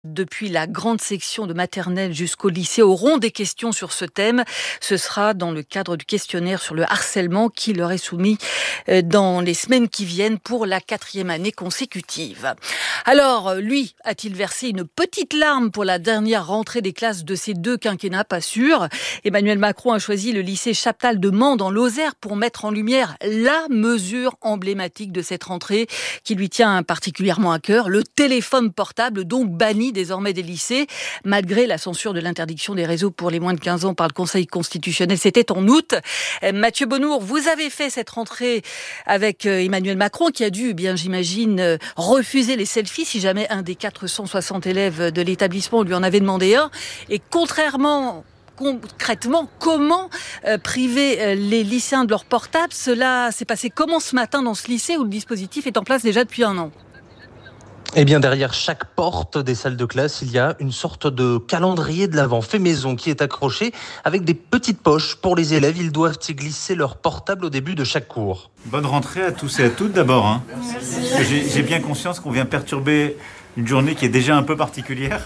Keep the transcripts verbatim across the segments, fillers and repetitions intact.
Depuis la grande section de maternelle jusqu'au lycée auront des questions sur ce thème. Ce sera dans le cadre du questionnaire sur le harcèlement qui leur est soumis dans les semaines qui viennent pour la quatrième année consécutive. Alors, lui, a-t-il versé une petite larme pour la dernière rentrée des classes de ces deux quinquennats? Pas sûr. Emmanuel Macron a choisi le lycée Chaptal de Mende en Lozère pour mettre en lumière la mesure emblématique de cette rentrée qui lui tient particulièrement à cœur, le téléphone portable, donc banni désormais des lycées, malgré la censure de l'interdiction des réseaux pour les moins de quinze ans par le Conseil constitutionnel. C'était en août. Mathieu Bonnour, vous avez fait cette rentrée avec Emmanuel Macron, qui a dû, bien j'imagine, refuser les selfies si jamais un des quatre cent soixante élèves de l'établissement lui en avait demandé un. Et contrairement... Concrètement, comment euh, priver euh, les lycéens de leur portable? Cela s'est passé comment ce matin dans ce lycée où le dispositif est en place déjà depuis un an? Eh bien, derrière chaque porte des salles de classe, il y a une sorte de calendrier de l'Avent fait maison qui est accroché avec des petites poches pour les élèves. Ils doivent y glisser leur portable au début de chaque cours. Bonne rentrée à tous et à toutes d'abord. Hein. J'ai, j'ai bien conscience qu'on vient perturber une journée qui est déjà un peu particulière.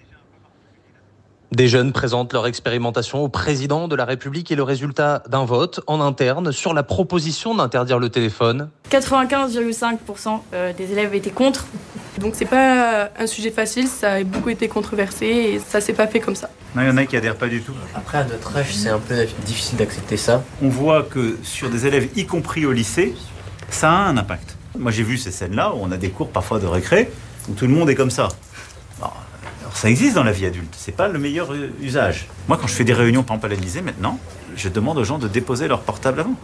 Des jeunes présentent leur expérimentation au président de la République et le résultat d'un vote en interne sur la proposition d'interdire le téléphone. quatre-vingt-quinze virgule cinq pour cent des élèves étaient contre. Donc c'est pas un sujet facile, ça a beaucoup été controversé et ça s'est pas fait comme ça. Non, il y en a qui adhèrent pas du tout. Après, à notre âge, c'est un peu difficile d'accepter ça. On voit que sur des élèves, y compris au lycée, ça a un impact. Moi j'ai vu ces scènes-là où on a des cours parfois de récré où tout le monde est comme ça. Alors, alors ça existe dans la vie adulte, c'est pas le meilleur usage. Moi quand je fais des réunions par exemple à l'Élysée maintenant, je demande aux gens de déposer leur portable avant.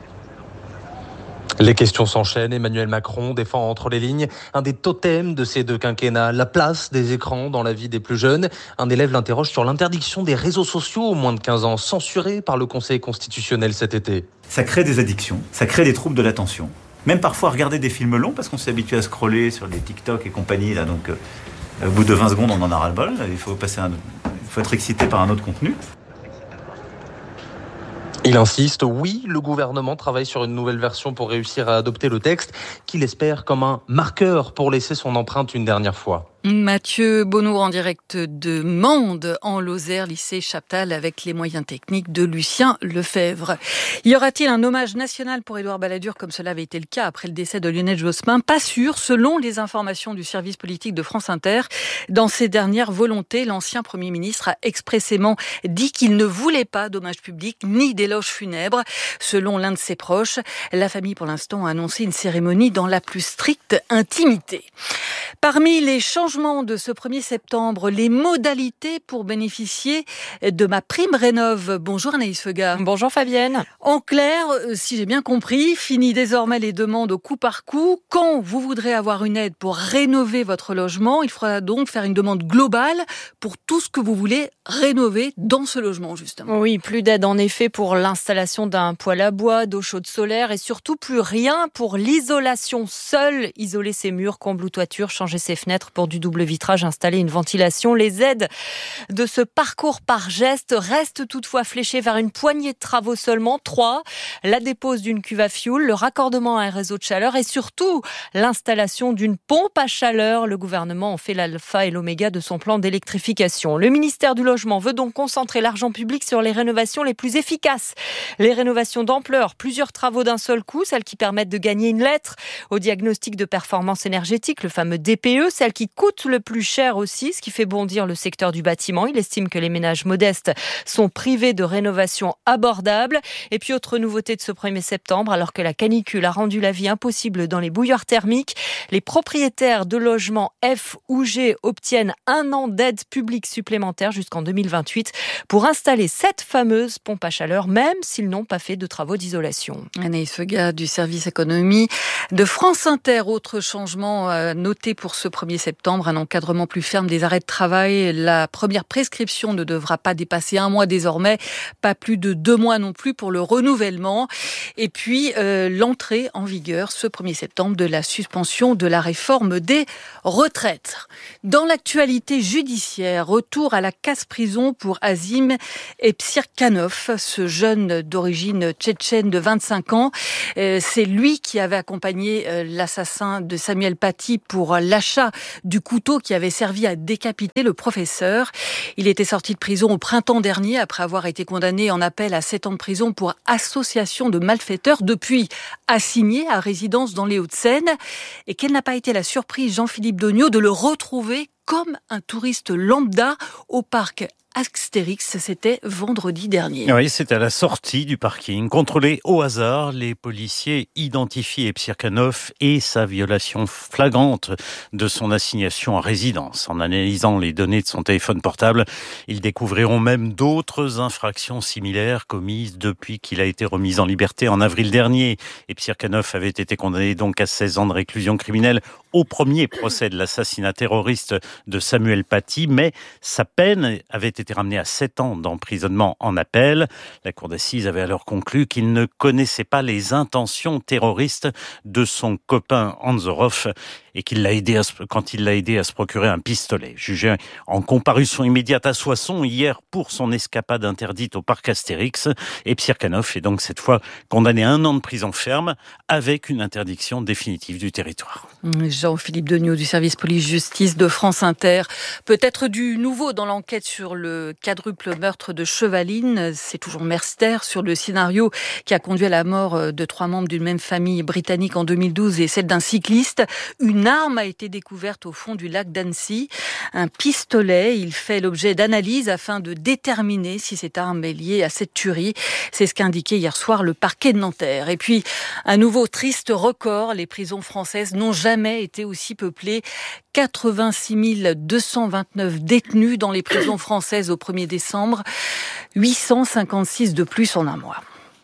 Les questions s'enchaînent. Emmanuel Macron défend entre les lignes un des totems de ces deux quinquennats, la place des écrans dans la vie des plus jeunes. Un élève l'interroge sur l'interdiction des réseaux sociaux aux moins de quinze ans, censurés par le Conseil constitutionnel cet été. Ça crée des addictions, ça crée des troubles de l'attention. Même parfois regarder des films longs parce qu'on s'est habitué à scroller sur les TikTok et compagnie. Là, donc, euh, au bout de vingt secondes, on en a ras-le-bol. Il faut passer un... il faut être excité par un autre contenu. Il insiste, oui, le gouvernement travaille sur une nouvelle version pour réussir à adopter le texte qu'il espère comme un marqueur pour laisser son empreinte une dernière fois. Mathieu Bonnour en direct de Mende en Lozère, lycée Chaptal, avec les moyens techniques de Lucien Lefebvre. Y aura-t-il un hommage national pour Édouard Balladur comme cela avait été le cas après le décès de Lionel Jospin? Pas sûr, selon les informations du service politique de France Inter. Dans ses dernières volontés, l'ancien Premier ministre a expressément dit qu'il ne voulait pas d'hommage public ni d'éloge funèbre. Selon l'un de ses proches, la famille pour l'instant a annoncé une cérémonie dans la plus stricte intimité. Parmi les changements de ce premier septembre, les modalités pour bénéficier de ma prime rénov. Bonjour Anaïs Feuga. Bonjour Fabienne. En clair, si j'ai bien compris, fini désormais les demandes au coup par coup. Quand vous voudrez avoir une aide pour rénover votre logement, il faudra donc faire une demande globale pour tout ce que vous voulez rénover dans ce logement, justement. Oui, plus d'aide en effet pour l'installation d'un poêle à bois, d'eau chaude solaire et surtout plus rien pour l'isolation seule. Isoler ses murs, comble ou toiture, changer ses fenêtres pour du double vitrage, installer une ventilation. Les aides de ce parcours par geste restent toutefois fléchées vers une poignée de travaux seulement, trois. La dépose d'une cuve à fioul, le raccordement à un réseau de chaleur et surtout l'installation d'une pompe à chaleur. Le gouvernement en fait l'alpha et l'oméga de son plan d'électrification. Le ministère du Logement veut donc concentrer l'argent public sur les rénovations les plus efficaces. Les rénovations d'ampleur, plusieurs travaux d'un seul coup, celles qui permettent de gagner une lettre au diagnostic de performance énergétique, le fameux D P E, celles qui coûtent le plus cher aussi, ce qui fait bondir le secteur du bâtiment. Il estime que les ménages modestes sont privés de rénovations abordables. Et puis autre nouveauté de ce premier septembre, alors que la canicule a rendu la vie impossible dans les bouilloires thermiques, les propriétaires de logements F ou G obtiennent un an d'aide publique supplémentaire jusqu'en deux mille vingt-huit pour installer cette fameuse pompe à chaleur, même s'ils n'ont pas fait de travaux d'isolation. Anaïs Feuga du service économie de France Inter. Autre changement à noter pour ce premier septembre, un encadrement plus ferme des arrêts de travail. La première prescription ne devra pas dépasser un mois désormais, pas plus de deux mois non plus pour le renouvellement. Et puis euh, l'entrée en vigueur ce premier septembre de la suspension de la réforme des retraites. Dans l'actualité judiciaire, retour à la casse-prison pour Azim Epsirkanov, ce jeune d'origine tchétchène de vingt-cinq ans. C'est lui qui avait accompagné l'assassin de Samuel Paty pour l'achat du coup couteau qui avait servi à décapiter le professeur. Il était sorti de prison au printemps dernier après avoir été condamné en appel à sept ans de prison pour association de malfaiteurs. Depuis, assigné à résidence dans les Hauts-de-Seine. Et quelle n'a pas été la surprise, Jean-Philippe Dognaud, de le retrouver comme un touriste lambda au parc Astérix, c'était vendredi dernier. Oui, c'était à la sortie du parking. Contrôlé au hasard, les policiers identifient Psirkanov et sa violation flagrante de son assignation à résidence. En analysant les données de son téléphone portable, ils découvriront même d'autres infractions similaires commises depuis qu'il a été remis en liberté en avril dernier. Et Psirkanov avait été condamné donc à seize ans de réclusion criminelle au premier procès de l'assassinat terroriste de Samuel Paty, mais sa peine avait été ramenée à sept ans d'emprisonnement en appel. La cour d'assises avait alors conclu qu'il ne connaissait pas les intentions terroristes de son copain Anzorov et qu'il l'a aidé à se, quand il l'a aidé à se procurer un pistolet. Jugé en comparution immédiate à Soissons hier pour son escapade interdite au parc Astérix, et Psirkanov est donc cette fois condamné à un an de prison ferme avec une interdiction définitive du territoire. Jean-Philippe Dognaud du service police-justice de France Inter. Peut-être du nouveau dans l'enquête sur le quadruple meurtre de Chevaline. C'est toujours mystère sur le scénario qui a conduit à la mort de trois membres d'une même famille britannique en deux mille douze et celle d'un cycliste. Une arme a été découverte au fond du lac d'Annecy. Un pistolet. Il fait l'objet d'analyses afin de déterminer si cette arme est liée à cette tuerie. C'est ce qu'a indiqué hier soir le parquet de Nanterre. Et puis, un nouveau triste record. Les prisons françaises n'ont jamais été aussi peuplées. quatre-vingt-six mille deux cent vingt-neuf détenus dans les prisons françaises au premier décembre. huit cent cinquante-six de plus en un mois.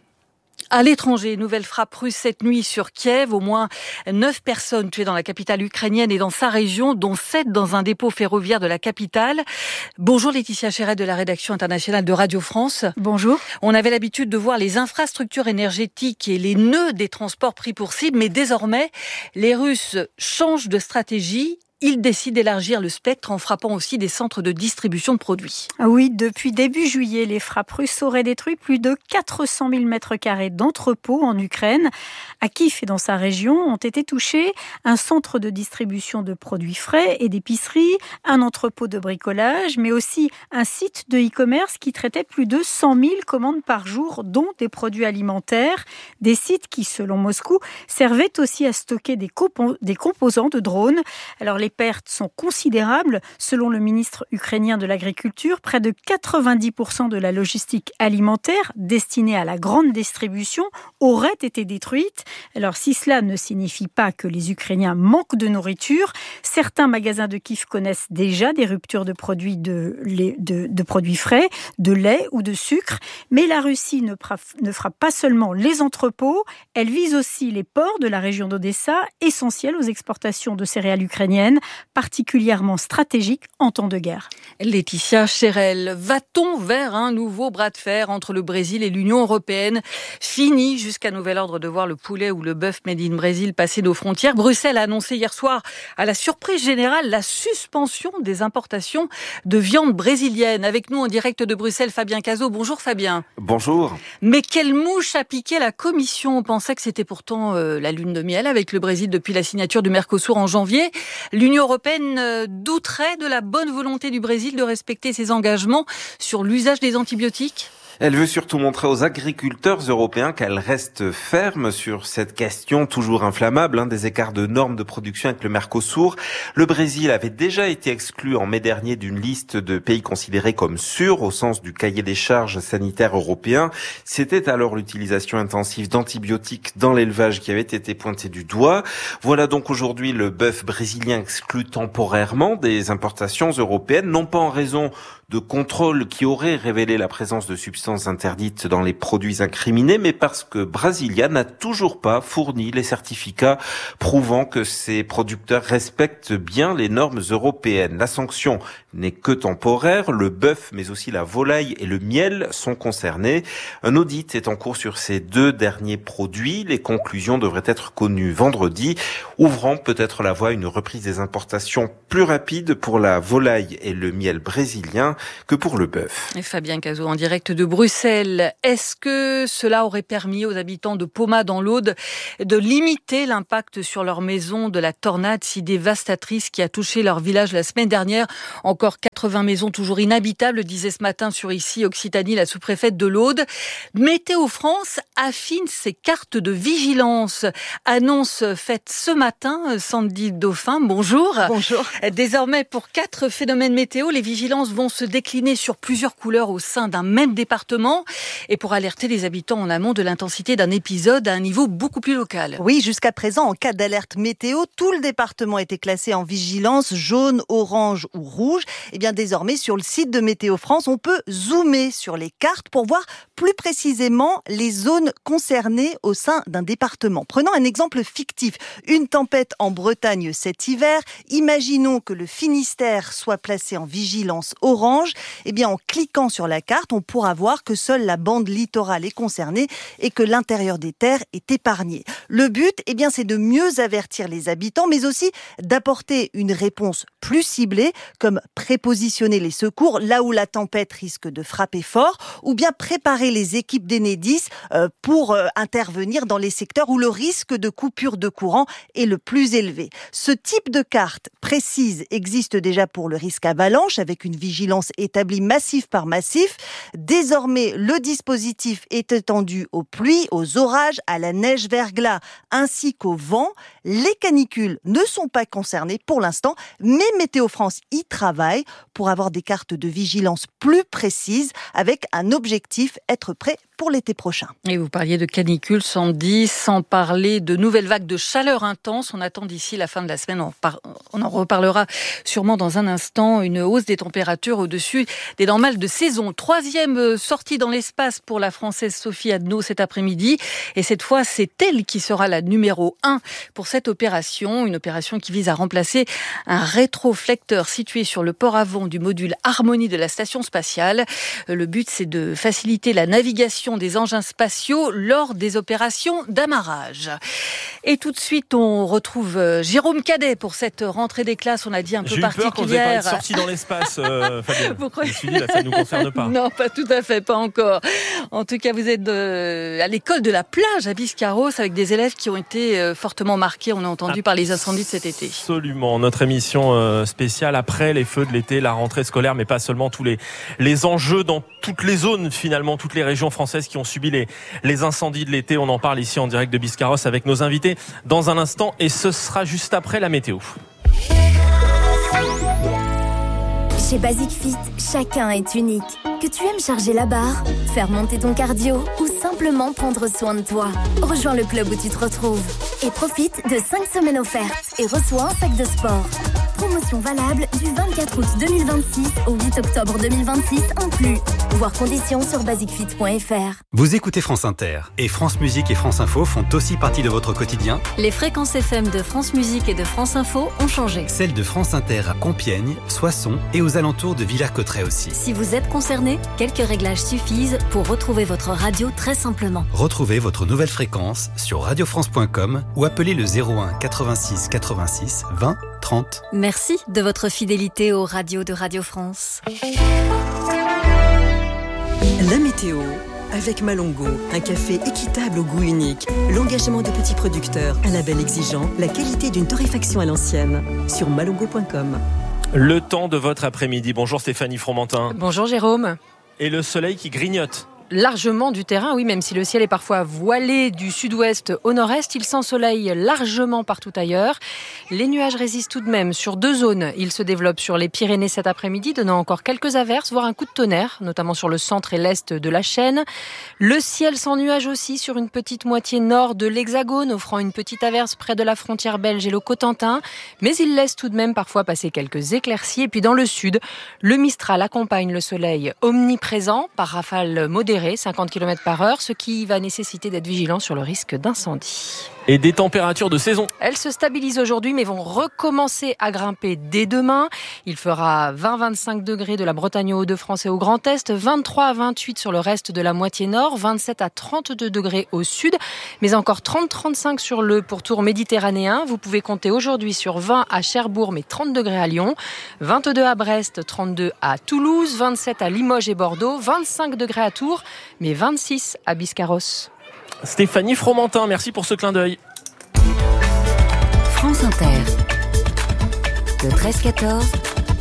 À l'étranger, nouvelle frappe russe cette nuit sur Kiev. Au moins neuf personnes tuées dans la capitale ukrainienne et dans sa région, dont sept dans un dépôt ferroviaire de la capitale. Bonjour Laetitia Chéret de la rédaction internationale de Radio France. Bonjour. On avait l'habitude de voir les infrastructures énergétiques et les nœuds des transports pris pour cible, mais désormais, les Russes changent de stratégie. Il décide d'élargir le spectre en frappant aussi des centres de distribution de produits. Oui, depuis début juillet, les frappes russes auraient détruit plus de quatre cent mille mètres carrés d'entrepôts en Ukraine. À Kiev et dans sa région ont été touchés un centre de distribution de produits frais et d'épicerie, un entrepôt de bricolage, mais aussi un site de e-commerce qui traitait plus de cent mille commandes par jour, dont des produits alimentaires. Des sites qui, selon Moscou, servaient aussi à stocker des, compo- des composants de drones. Alors les Les pertes sont considérables. Selon le ministre ukrainien de l'Agriculture, près de quatre-vingt-dix pour cent de la logistique alimentaire destinée à la grande distribution aurait été détruite. Alors si cela ne signifie pas que les Ukrainiens manquent de nourriture, certains magasins de Kiev connaissent déjà des ruptures de produits, de, lait, de, de produits frais, de lait ou de sucre. Mais la Russie ne, pra, ne frappe pas seulement les entrepôts, elle vise aussi les ports de la région d'Odessa, essentiels aux exportations de céréales ukrainiennes, particulièrement stratégique en temps de guerre. Laetitia Chéret, va-t-on vers un nouveau bras de fer entre le Brésil et l'Union européenne ? Fini jusqu'à nouvel ordre de voir le poulet ou le bœuf made in Brésil passer nos frontières. Bruxelles a annoncé hier soir, à la surprise générale, la suspension des importations de viande brésilienne. Avec nous en direct de Bruxelles, Fabien Cazot. Bonjour Fabien. Bonjour. Mais quelle mouche a piqué la Commission ? On pensait que c'était pourtant euh, la lune de miel avec le Brésil depuis la signature du Mercosur en janvier. L'Union européenne douterait de la bonne volonté du Brésil de respecter ses engagements sur l'usage des antibiotiques ? Elle veut surtout montrer aux agriculteurs européens qu'elle reste ferme sur cette question toujours inflammable hein, des écarts de normes de production avec le Mercosur. Le Brésil avait déjà été exclu en mai dernier d'une liste de pays considérés comme sûrs au sens du cahier des charges sanitaires européen. C'était alors l'utilisation intensive d'antibiotiques dans l'élevage qui avait été pointée du doigt. Voilà donc aujourd'hui le bœuf brésilien exclu temporairement des importations européennes, non pas en raison de contrôles qui auraient révélé la présence de substances interdites dans les produits incriminés, mais parce que Brasilia n'a toujours pas fourni les certificats prouvant que ses producteurs respectent bien les normes européennes. La sanction n'est que temporaire, le bœuf mais aussi la volaille et le miel sont concernés. Un audit est en cours sur ces deux derniers produits. Les conclusions devraient être connues vendredi, ouvrant peut-être la voie à une reprise des importations plus rapide pour la volaille et le miel brésilien. que pour le bœuf. Et Fabien Cazot en direct de Bruxelles. Est-ce que cela aurait permis aux habitants de Poma dans l'Aude de limiter l'impact sur leur maison de la tornade si dévastatrice qui a touché leur village la semaine dernière? Encore quatre-vingts maisons toujours inhabitables, disait ce matin sur Ici Occitanie la sous-préfète de l'Aude. Météo France affine ses cartes de vigilance. Annonce faite ce matin, Sandy Dauphin, bonjour. Bonjour. Désormais, pour quatre phénomènes météo, les vigilances vont se décliner sur plusieurs couleurs au sein d'un même département et pour alerter les habitants en amont de l'intensité d'un épisode à un niveau beaucoup plus local. Oui, jusqu'à présent, en cas d'alerte météo, tout le département était classé en vigilance jaune, orange ou rouge. Et bien désormais, sur le site de Météo France, on peut zoomer sur les cartes pour voir plus précisément les zones concernées au sein d'un département. Prenons un exemple fictif. Une tempête en Bretagne cet hiver. Imaginons que le Finistère soit placé en vigilance orange. Eh bien, en cliquant sur la carte, on pourra voir que seule la bande littorale est concernée et que l'intérieur des terres est épargné. Le but, eh bien, c'est de mieux avertir les habitants, mais aussi d'apporter une réponse plus ciblée, comme prépositionner les secours là où la tempête risque de frapper fort, ou bien préparer les équipes d'Enedis euh, pour euh, intervenir dans les secteurs où le risque de coupure de courant est le plus élevé. Ce type de carte précise existe déjà pour le risque avalanche, avec une vigilance établie massif par massif. Désormais, le dispositif est étendu aux pluies, aux orages, à la neige verglas, ainsi qu'au vent. Les canicules ne sont pas concernées pour l'instant, mais Météo France y travaille pour avoir des cartes de vigilance plus précises, avec un objectif, être prêt pour l'été prochain. Et vous parliez de canicule, Sandy, sans parler de nouvelles vagues de chaleur intense. On attend d'ici la fin de la semaine, on, par... on en reparlera sûrement dans un instant, une hausse des températures au-dessus des normales de saison. Troisième sortie dans l'espace pour la Française Sophie Adno cet après-midi. Et cette fois, c'est elle qui sera la numéro un pour cette opération. Une opération qui vise à remplacer un rétroflecteur situé sur le port avant du module Harmonie de la station spatiale. Le but, c'est de faciliter la navigation des engins spatiaux lors des opérations d'amarrage. Et tout de suite, on retrouve Jérôme Cadet pour cette rentrée des classes, on a dit un peu particulière. J'ai eu peur quand vous avez parlé de sortie dans l'espace, euh, Fabien. Pourquoi ? Je me suis dit, là, ça ne nous concerne pas. Non, pas tout à fait, pas encore. En tout cas, vous êtes de, à l'école de la plage à Biscarrosse avec des élèves qui ont été fortement marqués, on a entendu, par les incendies de cet été. Absolument. Notre émission spéciale après les feux de l'été, la rentrée scolaire, mais pas seulement, tous les, les enjeux dans toutes les zones, finalement, toutes les régions françaises qui ont subi les, les incendies de l'été. On en parle ici en direct de Biscarrosse avec nos invités dans un instant et ce sera juste après la météo. Chez Basic Fit, chacun est unique. Que tu aimes charger la barre, faire monter ton cardio ou simplement prendre soin de toi. Rejoins le club où tu te retrouves et profite de cinq semaines offertes et reçois un sac de sport. Promotion valable du vingt-quatre août deux mille vingt-six au huit octobre deux mille vingt-six inclus. Voir conditions sur basic fit point f r. Vous écoutez France Inter et France Musique et France Info font aussi partie de votre quotidien. Les fréquences F M de France Musique et de France Info ont changé. Celles de France Inter à Compiègne, Soissons et aux alentours de Villers-Cotterêts aussi. Si vous êtes concerné, quelques réglages suffisent pour retrouver votre radio très simplement. Retrouvez votre nouvelle fréquence sur radio france point com ou appelez le zéro un quatre-vingt-six quatre-vingt-six vingt trente. Merci de votre fidélité aux radios de Radio France. La météo avec Malongo, un café équitable au goût unique, l'engagement de petits producteurs, un label exigeant, la qualité d'une torréfaction à l'ancienne. Sur malongo point com. Le temps de votre après-midi. Bonjour Stéphanie Fromentin. Bonjour Jérôme. Et le soleil qui grignote. Largement du terrain, oui, même si le ciel est parfois voilé du sud-ouest au nord-est, il s'ensoleille largement partout ailleurs. Les nuages résistent tout de même sur deux zones. Ils se développent sur les Pyrénées cet après-midi, donnant encore quelques averses, voire un coup de tonnerre, notamment sur le centre et l'est de la chaîne. Le ciel sans nuages aussi sur une petite moitié nord de l'Hexagone, offrant une petite averse près de la frontière belge et le Cotentin. Mais il laisse tout de même parfois passer quelques éclaircies. Et puis dans le sud, le Mistral accompagne le soleil omniprésent par rafales modérées, cinquante kilomètres par heure, ce qui va nécessiter d'être vigilant sur le risque d'incendie. Et des températures de saison. Elles se stabilisent aujourd'hui mais vont recommencer à grimper dès demain. Il fera vingt à vingt-cinq degrés de la Bretagne aux Hauts-de-France et au Grand Est, vingt-trois à vingt-huit sur le reste de la moitié nord, vingt-sept à trente-deux degrés au sud, mais encore trente à trente-cinq sur le pourtour méditerranéen. Vous pouvez compter aujourd'hui sur vingt à Cherbourg mais trente degrés à Lyon, vingt-deux à Brest, trente-deux à Toulouse, vingt-sept à Limoges et Bordeaux, vingt-cinq degrés à Tours, mais vingt-six à Biscarrosse. Stéphanie Fromentin, merci pour ce clin d'œil. France Inter. Le treize quatorze,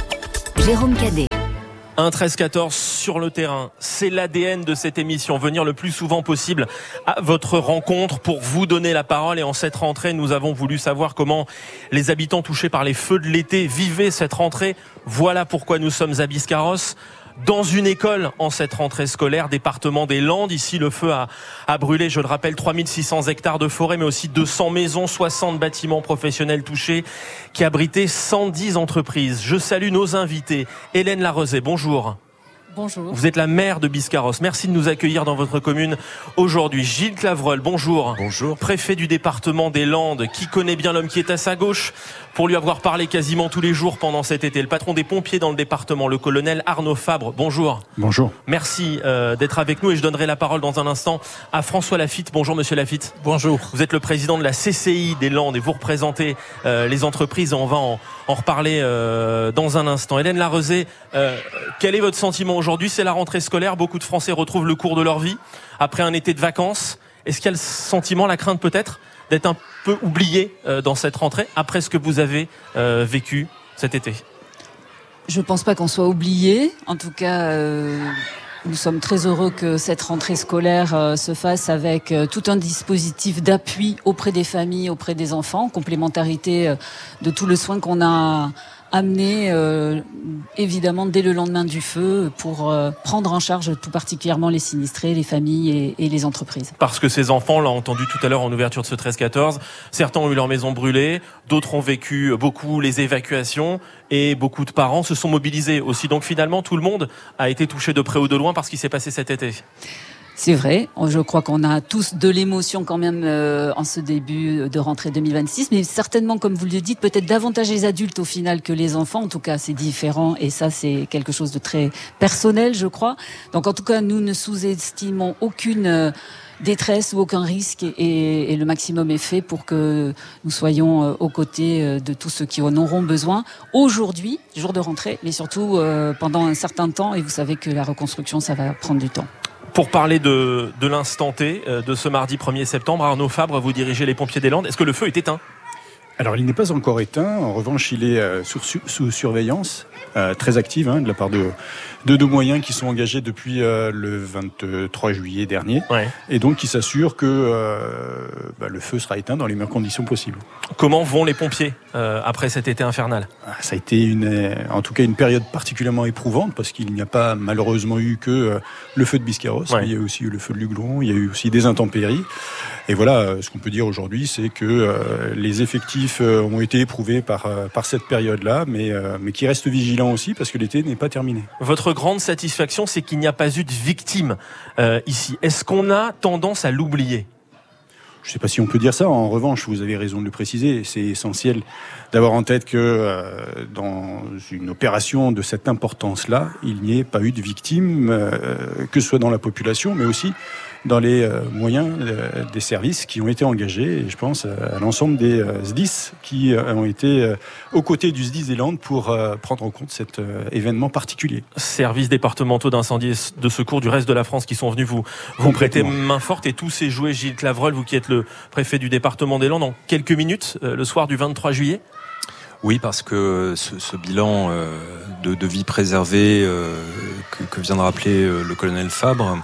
Jérôme Cadet. Un treize quatorze sur le terrain, c'est l'A D N de cette émission. Venir le plus souvent possible à votre rencontre pour vous donner la parole. Et en cette rentrée, nous avons voulu savoir comment les habitants touchés par les feux de l'été vivaient cette rentrée. Voilà pourquoi nous sommes à Biscarrosse. Dans une école en cette rentrée scolaire, département des Landes. Ici, le feu a, a brûlé, je le rappelle, trois mille six cents hectares de forêt, mais aussi deux cents maisons, soixante bâtiments professionnels touchés, qui abritaient cent dix entreprises. Je salue nos invités. Hélène Larezet, bonjour. Bonjour. Vous êtes la maire de Biscarrosse. Merci de nous accueillir dans votre commune aujourd'hui. Gilles Clavreul, bonjour. Bonjour. Préfet du département des Landes, qui connaît bien l'homme qui est à sa gauche, pour lui avoir parlé quasiment tous les jours pendant cet été. Le patron des pompiers dans le département, le colonel Arnaud Fabre. Bonjour. Bonjour. Merci euh, d'être avec nous et je donnerai la parole dans un instant à François Lafitte. Bonjour Monsieur Lafitte. Bonjour. Vous êtes le président de la C C I des Landes et vous représentez euh, les entreprises. On va en, en reparler euh, dans un instant. Hélène Larezet, euh, quel est votre sentiment aujourd'hui? C'est la rentrée scolaire. Beaucoup de Français retrouvent le cours de leur vie après un été de vacances. Est-ce qu'il y a le sentiment, la crainte peut-être, d'être un peu oublié euh, dans cette rentrée après ce que vous avez euh, vécu cet été? Je ne pense pas qu'on soit oublié. En tout cas, euh, nous sommes très heureux que cette rentrée scolaire euh, se fasse avec euh, tout un dispositif d'appui auprès des familles, auprès des enfants, complémentarité euh, de tout le soin qu'on a amené euh, évidemment dès le lendemain du feu pour euh, prendre en charge tout particulièrement les sinistrés, les familles et, et les entreprises. Parce que ces enfants, on l'a entendu tout à l'heure en ouverture de ce treize quatorze, certains ont eu leur maison brûlée, d'autres ont vécu beaucoup les évacuations et beaucoup de parents se sont mobilisés aussi. Donc finalement, tout le monde a été touché de près ou de loin par ce qui s'est passé cet été. C'est vrai, je crois qu'on a tous de l'émotion quand même euh, en ce début de rentrée deux mille vingt-six, mais certainement, comme vous le dites, peut-être davantage les adultes au final que les enfants. En tout cas, c'est différent et ça, c'est quelque chose de très personnel, je crois. Donc en tout cas, nous ne sous-estimons aucune euh, détresse ou aucun risque et, et le maximum est fait pour que nous soyons euh, aux côtés euh, de tous ceux qui en auront besoin aujourd'hui, jour de rentrée, mais surtout euh, pendant un certain temps. Et vous savez que la reconstruction, ça va prendre du temps. Pour parler de, de l'instant T, de ce mardi premier septembre, Arnaud Fabre, vous dirigez les pompiers des Landes. Est-ce que le feu est éteint ? Alors, il n'est pas encore éteint. En revanche, il est euh, sous, sous surveillance, euh, très active, hein, de la part de, de deux moyens qui sont engagés depuis euh, le vingt-trois juillet dernier. Ouais. Et donc, qui s'assurent que euh, bah, le feu sera éteint dans les meilleures conditions possibles. Comment vont les pompiers euh, après cet été infernal ? Ça a été une, en tout cas une période particulièrement éprouvante parce qu'il n'y a pas malheureusement eu que euh, le feu de Biscarrosse. Ouais. Il y a aussi eu le feu de Luglon, il y a eu aussi des intempéries. Et voilà, ce qu'on peut dire aujourd'hui, c'est que euh, les effectifs euh, ont été éprouvés par, euh, par cette période-là, mais, euh, mais qui restent vigilants aussi parce que l'été n'est pas terminé. Votre grande satisfaction, c'est qu'il n'y a pas eu de victimes euh, ici. Est-ce qu'on a tendance à l'oublier ? Je ne sais pas si on peut dire ça. En revanche, vous avez raison de le préciser. C'est essentiel d'avoir en tête que euh, dans une opération de cette importance-là, il n'y ait pas eu de victimes, euh, que ce soit dans la population, mais aussi dans les euh, moyens euh, des services qui ont été engagés. Et je pense à l'ensemble des euh, S D I S qui euh, ont été euh, aux côtés du S D I S des Landes pour euh, prendre en compte cet euh, événement particulier. Services départementaux d'incendie et de secours du reste de la France qui sont venus vous, vous prêter main forte et tous ces jouets. Gilles Clavreul, vous qui êtes le préfet du département des Landes, en quelques minutes, euh, le soir du vingt-trois juillet. Oui, parce que ce, ce bilan euh, de, de vie préservée euh, que, que vient de rappeler euh, le colonel Fabre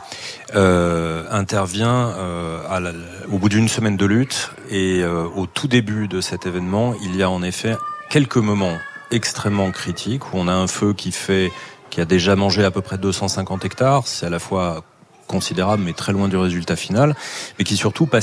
euh, intervient euh, à la, au bout d'une semaine de lutte et euh, au tout début de cet événement, il y a en effet quelques moments extrêmement critiques où on a un feu qui fait, qui a déjà mangé à peu près deux cent cinquante hectares. C'est à la fois considérable mais très loin du résultat final, mais qui surtout passe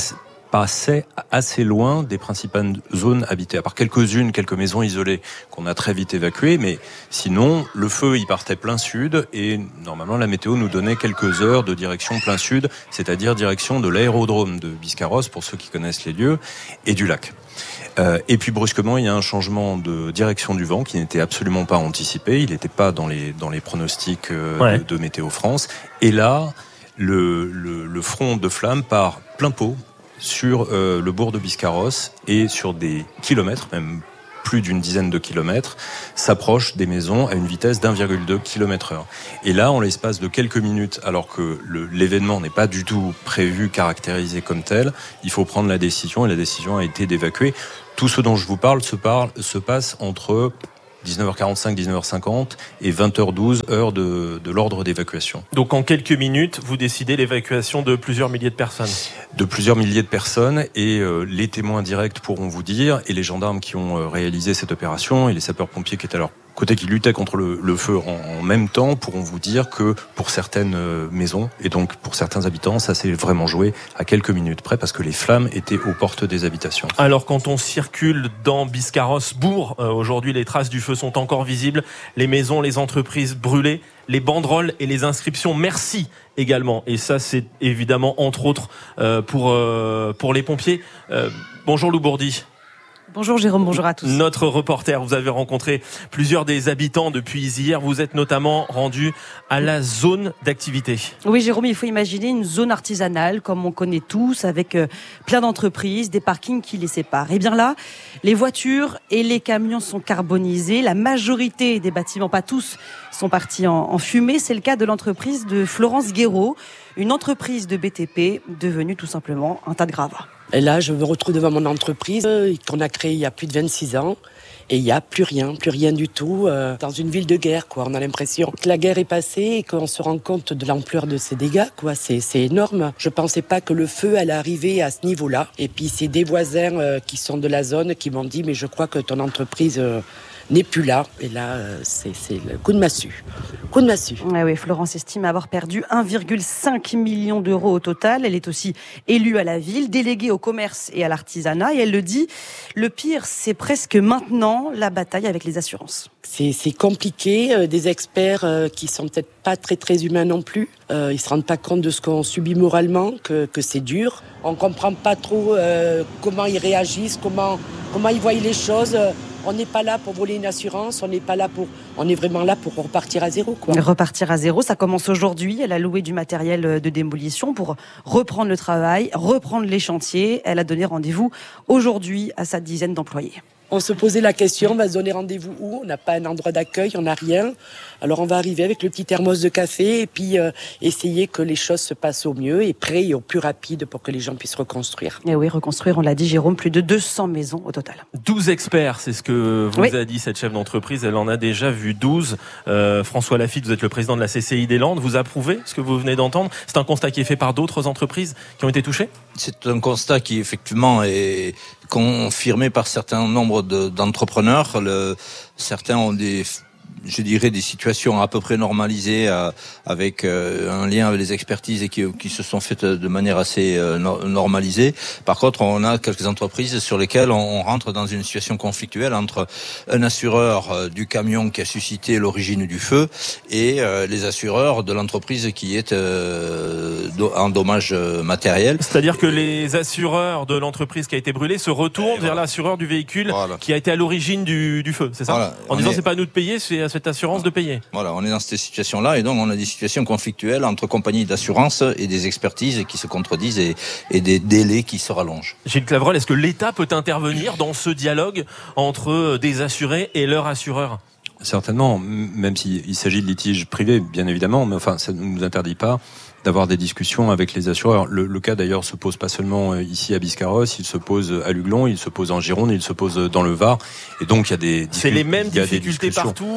passait assez loin des principales zones habitées, à part quelques-unes, quelques maisons isolées qu'on a très vite évacuées, mais sinon, le feu, il partait plein sud, et normalement, la météo nous donnait quelques heures de direction plein sud, c'est-à-dire direction de l'aérodrome de Biscarrosse, pour ceux qui connaissent les lieux, et du lac. Euh, et puis brusquement, il y a un changement de direction du vent qui n'était absolument pas anticipé, il n'était pas dans les, dans les pronostics euh, ouais. de, de Météo France, et là, le, le, le front de flamme part plein pot, sur euh, le bourg de Biscarrosse et sur des kilomètres, même plus d'une dizaine de kilomètres, s'approche des maisons à une vitesse d'un virgule deux kilomètres heure. Et là, en l'espace de quelques minutes, alors que le, l'événement n'est pas du tout prévu, caractérisé comme tel, il faut prendre la décision, et la décision a été d'évacuer. Tout ce dont je vous parle se, parle, se passe entre dix-neuf heures quarante-cinq, dix-neuf heures cinquante et vingt heures douze, heure de, de l'ordre d'évacuation. Donc en quelques minutes, vous décidez l'évacuation de plusieurs milliers de personnes. De plusieurs milliers de personnes, et euh, les témoins directs pourront vous dire, et les gendarmes qui ont euh, réalisé cette opération, et les sapeurs-pompiers qui étaient à leur côté, qui luttaient contre le, le feu en, en même temps, pourront vous dire que pour certaines euh, maisons, et donc pour certains habitants, ça s'est vraiment joué à quelques minutes près, parce que les flammes étaient aux portes des habitations. Alors quand on circule dans Biscarrosse bourg, euh, aujourd'hui les traces du feu sont encore visibles, les maisons, les entreprises brûlées, les banderoles et les inscriptions merci également, et ça c'est évidemment entre autres euh, pour, euh, pour les pompiers. Euh, bonjour Lou Bourdi. Bonjour Jérôme, bonjour à tous. Notre reporter, vous avez rencontré plusieurs des habitants depuis hier. Vous êtes notamment rendu à la zone d'activité. Oui Jérôme, il faut imaginer une zone artisanale comme on connaît tous, avec plein d'entreprises, des parkings qui les séparent. Et bien là, les voitures et les camions sont carbonisés. La majorité des bâtiments, pas tous, sont partis en, en fumée. C'est le cas de l'entreprise de Florence Guéraud, une entreprise de B T P devenue tout simplement un tas de gravats. Et là, je me retrouve devant mon entreprise qu'on a créée il y a plus de vingt-six ans. Et il n'y a plus rien, plus rien du tout. Euh, dans une ville de guerre, quoi. On a l'impression que la guerre est passée et qu'on se rend compte de l'ampleur de ces dégâts, quoi. C'est, c'est énorme. Je pensais pas que le feu allait arriver à ce niveau-là. Et puis, c'est des voisins euh, qui sont de la zone qui m'ont dit « Mais je crois que ton entreprise... Euh, n'est plus là. » Et là, c'est, c'est le coup de massue. Coup de massue. Ouais, oui, Florence estime avoir perdu un virgule cinq million d'euros au total. Elle est aussi élue à la ville, déléguée au commerce et à l'artisanat. Et elle le dit, le pire, c'est presque maintenant la bataille avec les assurances. C'est, c'est compliqué. Euh, des experts euh, qui sont peut-être pas très très humains non plus. Euh, ils se rendent pas compte de ce qu'on subit moralement, que, que c'est dur. On comprend pas trop euh, comment ils réagissent, comment, comment ils voient les choses. On n'est pas là pour voler une assurance, on n'est pas là pour, on est vraiment là pour repartir à zéro, quoi. Repartir à zéro, ça commence aujourd'hui. Elle a loué du matériel de démolition pour reprendre le travail, reprendre les chantiers. Elle a donné rendez-vous aujourd'hui à sa dizaine d'employés. On se posait la question, on va se donner rendez-vous où ? On n'a pas un endroit d'accueil, on n'a rien. Alors on va arriver avec le petit thermos de café et puis euh, essayer que les choses se passent au mieux et près et au plus rapide pour que les gens puissent reconstruire. Et oui, reconstruire, on l'a dit Jérôme, plus de deux cents maisons au total. douze experts, c'est ce que vous oui. a dit cette chef d'entreprise. Elle en a déjà vu douze. Euh, François Lafitte, vous êtes le président de la C C I des Landes. Vous approuvez ce que vous venez d'entendre ? C'est un constat qui est fait par d'autres entreprises qui ont été touchées ? C'est un constat qui effectivement est confirmé par certains nombres de, d'entrepreneurs. Le, certains ont des, je dirais, des situations à peu près normalisées euh, avec euh, un lien avec les expertises et qui, qui se sont faites de manière assez euh, no- normalisée. Par contre, on a quelques entreprises sur lesquelles on, on rentre dans une situation conflictuelle entre un assureur euh, du camion qui a suscité l'origine du feu et euh, les assureurs de l'entreprise qui est euh, do- en dommages matériels. C'est-à-dire que les assureurs de l'entreprise qui a été brûlée se retournent et vers voilà. l'assureur du véhicule voilà. qui a été à l'origine du, du feu, c'est ça ? Voilà. En on disant est... c'est pas à nous de payer, c'est à cette assurance de payer. Voilà, on est dans cette situation-là et donc on a des situations conflictuelles entre compagnies d'assurance et des expertises qui se contredisent et, et des délais qui se rallongent. Gilles Clavreul, est-ce que l'État peut intervenir dans ce dialogue entre des assurés et leurs assureurs ? Certainement, même s'il s'agit de litiges privés, bien évidemment, mais enfin, ça ne nous interdit pas d'avoir des discussions avec les assureurs. Le, le cas d'ailleurs se pose pas seulement ici à Biscarrosse, il se pose à Luglon, il se pose en Gironde, il se pose dans le Var, et donc il y a des c'est les mêmes difficultés partout.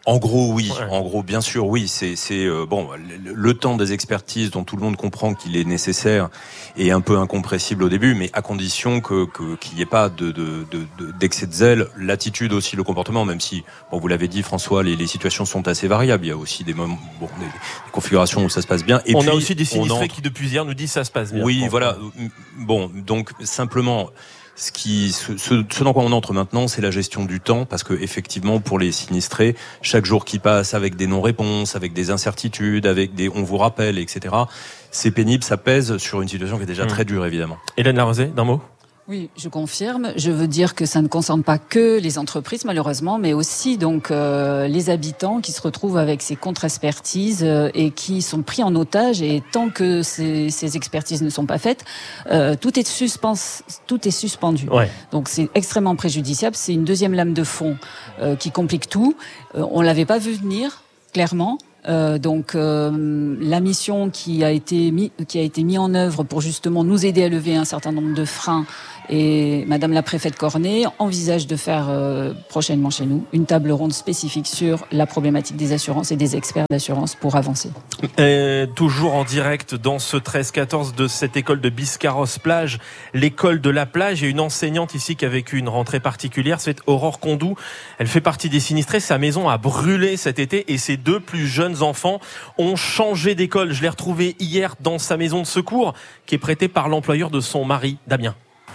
En gros, oui. Ouais. En gros, bien sûr, oui. C'est, c'est euh, bon. Le, le temps des expertises, dont tout le monde comprend qu'il est nécessaire, est un peu incompressible au début, mais à condition que, que qu'il n'y ait pas de, de, de, de d'excès de zèle, l'attitude aussi, le comportement. Même si, bon, vous l'avez dit, François, les, les situations sont assez variables. Il y a aussi des moments, bon, des, des configurations où ça se passe bien. Et on puis, a aussi des sinistrés entre... qui depuis hier nous disent ça se passe bien. Oui, voilà. Bon, donc simplement. Ce qui, ce, ce, ce dans quoi on entre maintenant, c'est la gestion du temps, parce que effectivement, pour les sinistrés, chaque jour qui passe avec des non-réponses, avec des incertitudes, avec des on vous rappelle, et cetera, c'est pénible, ça pèse sur une situation qui est déjà mmh. très dure, évidemment. Hélène Larosé, d'un mot ? Oui, je confirme. Je veux dire que ça ne concerne pas que les entreprises, malheureusement, mais aussi donc euh, les habitants qui se retrouvent avec ces contre-expertises euh, et qui sont pris en otage. Et tant que ces, ces expertises ne sont pas faites, euh, tout est suspens, tout est suspendu. Ouais. Donc c'est extrêmement préjudiciable. C'est une deuxième lame de fond euh, qui complique tout. Euh, on l'avait pas vu venir, clairement. Euh, donc euh, la mission qui a été mis, qui a été mise en œuvre pour justement nous aider à lever un certain nombre de freins, et Madame la préfète Cornet envisage de faire euh, prochainement chez nous une table ronde spécifique sur la problématique des assurances et des experts d'assurance pour avancer. Et toujours en direct dans ce treize quatorze de cette école de Biscarrosse-Plage, l'école de la plage. Il y a une enseignante ici qui a vécu une rentrée particulière, c'est Aurore Condou. Elle fait partie des sinistrés. Sa maison a brûlé cet été et ses deux plus jeunes enfants ont changé d'école. Je l'ai retrouvé hier dans sa maison de secours qui est prêtée par l'employeur de son mari, Damien.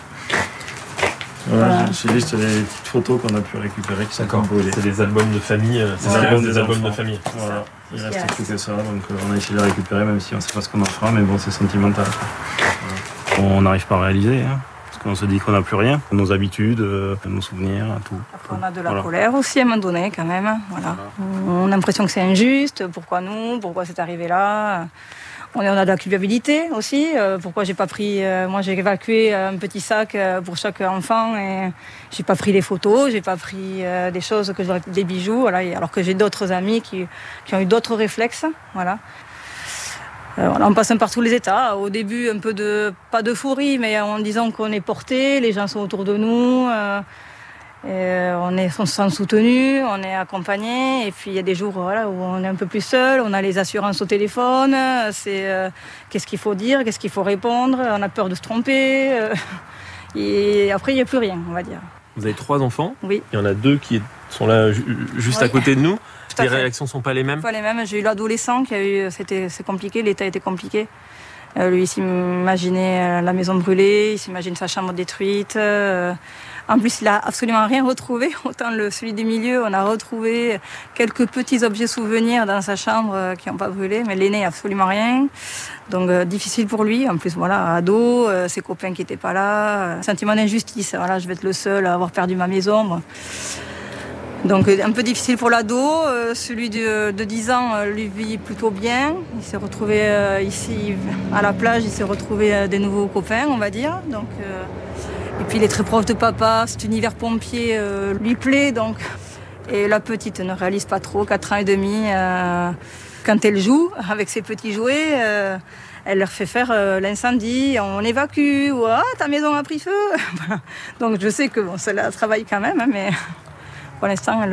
Voilà, j'ai juste les petites photos qu'on a pu récupérer qui sont brûlées. C'est des albums de famille. C'est voilà, des albums, des des albums de famille. Voilà. Il reste yeah. plus que ça, donc euh, on a essayé de les récupérer, même si on ne sait pas ce qu'on en fera, mais bon, c'est sentimental. Voilà. On n'arrive pas à réaliser, hein, parce qu'on se dit qu'on n'a plus rien, nos habitudes, euh, nos souvenirs, tout. Après, on a de la voilà. colère aussi à un moment donné, quand même. Voilà. Voilà. On a l'impression que c'est injuste. Pourquoi nous ? Pourquoi c'est arrivé là ? On a de la culpabilité aussi. Euh, pourquoi j'ai pas pris... Euh, moi, j'ai évacué un petit sac euh, pour chaque enfant et j'ai pas pris les photos, j'ai pas pris euh, des choses que j'aurais... des bijoux, voilà. Alors que j'ai d'autres amis qui, qui ont eu d'autres réflexes, voilà. Euh, voilà. On passe par tous les états. Au début, un peu de... pas d'euphorie, mais en disant qu'on est porté, les gens sont autour de nous... Euh, Et on est on se sent soutenu, on est accompagné, et puis il y a des jours voilà, où on est un peu plus seul, on a les assurances au téléphone, c'est euh, qu'est-ce qu'il faut dire, qu'est-ce qu'il faut répondre, on a peur de se tromper, euh, et après il n'y a plus rien, on va dire. Vous avez trois enfants ? Oui. Il y en a deux qui sont là ju- juste oui. à côté de nous. Les réactions ne sont pas les mêmes ? Pas les mêmes, j'ai eu l'adolescent qui a eu, c'était, c'est compliqué, l'état était compliqué. Euh, lui, il s'imaginait la maison brûlée, il s'imagine sa chambre détruite. Euh, en plus, il n'a absolument rien retrouvé. Autant le, celui du milieu, on a retrouvé quelques petits objets souvenirs dans sa chambre euh, qui n'ont pas brûlé, mais l'aîné, absolument rien. Donc, euh, difficile pour lui. En plus, voilà, ado, euh, ses copains qui n'étaient pas là. Euh, sentiment d'injustice. Voilà, je vais être le seul à avoir perdu ma maison. Moi. Donc un peu difficile pour l'ado, euh, celui de, de dix ans euh, lui vit plutôt bien. Il s'est retrouvé euh, ici à la plage, il s'est retrouvé euh, des nouveaux copains, on va dire. Donc, euh, et puis il est très proche de papa, cet univers pompier euh, lui plaît. Donc. Et la petite ne réalise pas trop, quatre ans et demi, euh, quand elle joue avec ses petits jouets, euh, elle leur fait faire euh, l'incendie, on évacue, ou ah, ta maison a pris feu. Donc je sais que bon, ça la travaille quand même, hein, mais... Pour l'instant, elle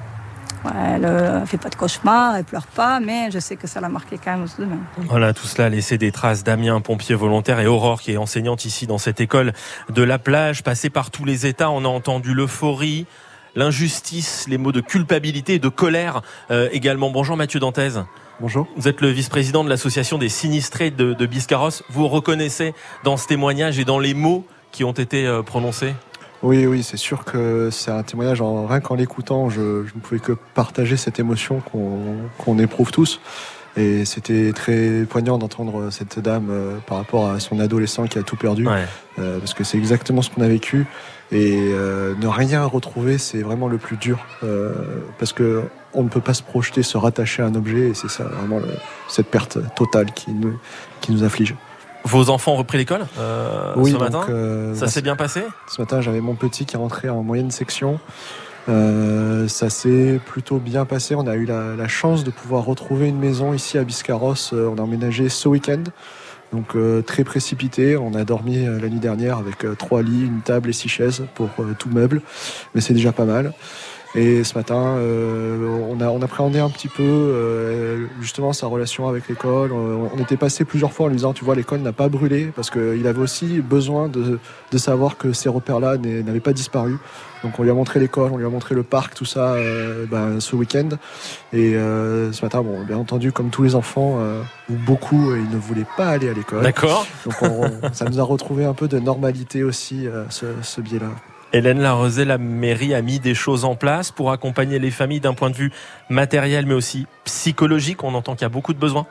ne ouais, fait pas de cauchemar, elle pleure pas, mais je sais que ça l'a marqué quand même tout de même. Voilà, tout cela a laissé des traces. Damien, pompier volontaire, et Aurore, qui est enseignante ici dans cette école de la plage, passée par tous les états. On a entendu l'euphorie, l'injustice, les mots de culpabilité et de colère euh, également. Bonjour Mathieu Dantez. Bonjour. Vous êtes le vice-président de l'association des sinistrés de, de Biscarrosse. Vous reconnaissez dans ce témoignage et dans les mots qui ont été euh, prononcés ? Oui, oui, c'est sûr que c'est un témoignage, en, rien qu'en l'écoutant, je, je ne pouvais que partager cette émotion qu'on, qu'on éprouve tous. Et c'était très poignant d'entendre cette dame euh, par rapport à son adolescent qui a tout perdu. Ouais. Euh, parce que c'est exactement ce qu'on a vécu. Et euh, ne rien retrouver, c'est vraiment le plus dur. Euh, parce que on ne peut pas se projeter, se rattacher à un objet. Et c'est ça, vraiment, le, cette perte totale qui nous, qui nous afflige. Vos enfants ont repris l'école euh, oui, ce donc, matin euh, Ça s'est bien passé ? Ce matin, j'avais mon petit qui est rentré en moyenne section. Euh, ça s'est plutôt bien passé. On a eu la, la chance de pouvoir retrouver une maison ici à Biscarrosse. On a emménagé ce week-end, donc euh, très précipité. On a dormi euh, la nuit dernière avec euh, trois lits, une table et six chaises pour euh, tout meuble, mais c'est déjà pas mal. Et ce matin, euh, on, a, on appréhendait un petit peu euh, justement sa relation avec l'école. On, on était passé plusieurs fois en lui disant, tu vois, l'école n'a pas brûlé, parce qu'il avait aussi besoin de, de savoir que ces repères-là n'avaient pas disparu. Donc on lui a montré l'école, on lui a montré le parc, tout ça, euh, ben, ce week-end. Et euh, ce matin, bon, bien entendu, comme tous les enfants, euh, ou beaucoup, ils ne voulaient pas aller à l'école. D'accord. Donc on, ça nous a retrouvé un peu de normalité aussi, euh, ce, ce biais-là. Hélène Larosé, la mairie a mis des choses en place pour accompagner les familles d'un point de vue matériel, mais aussi psychologique. On entend qu'il y a beaucoup de besoins.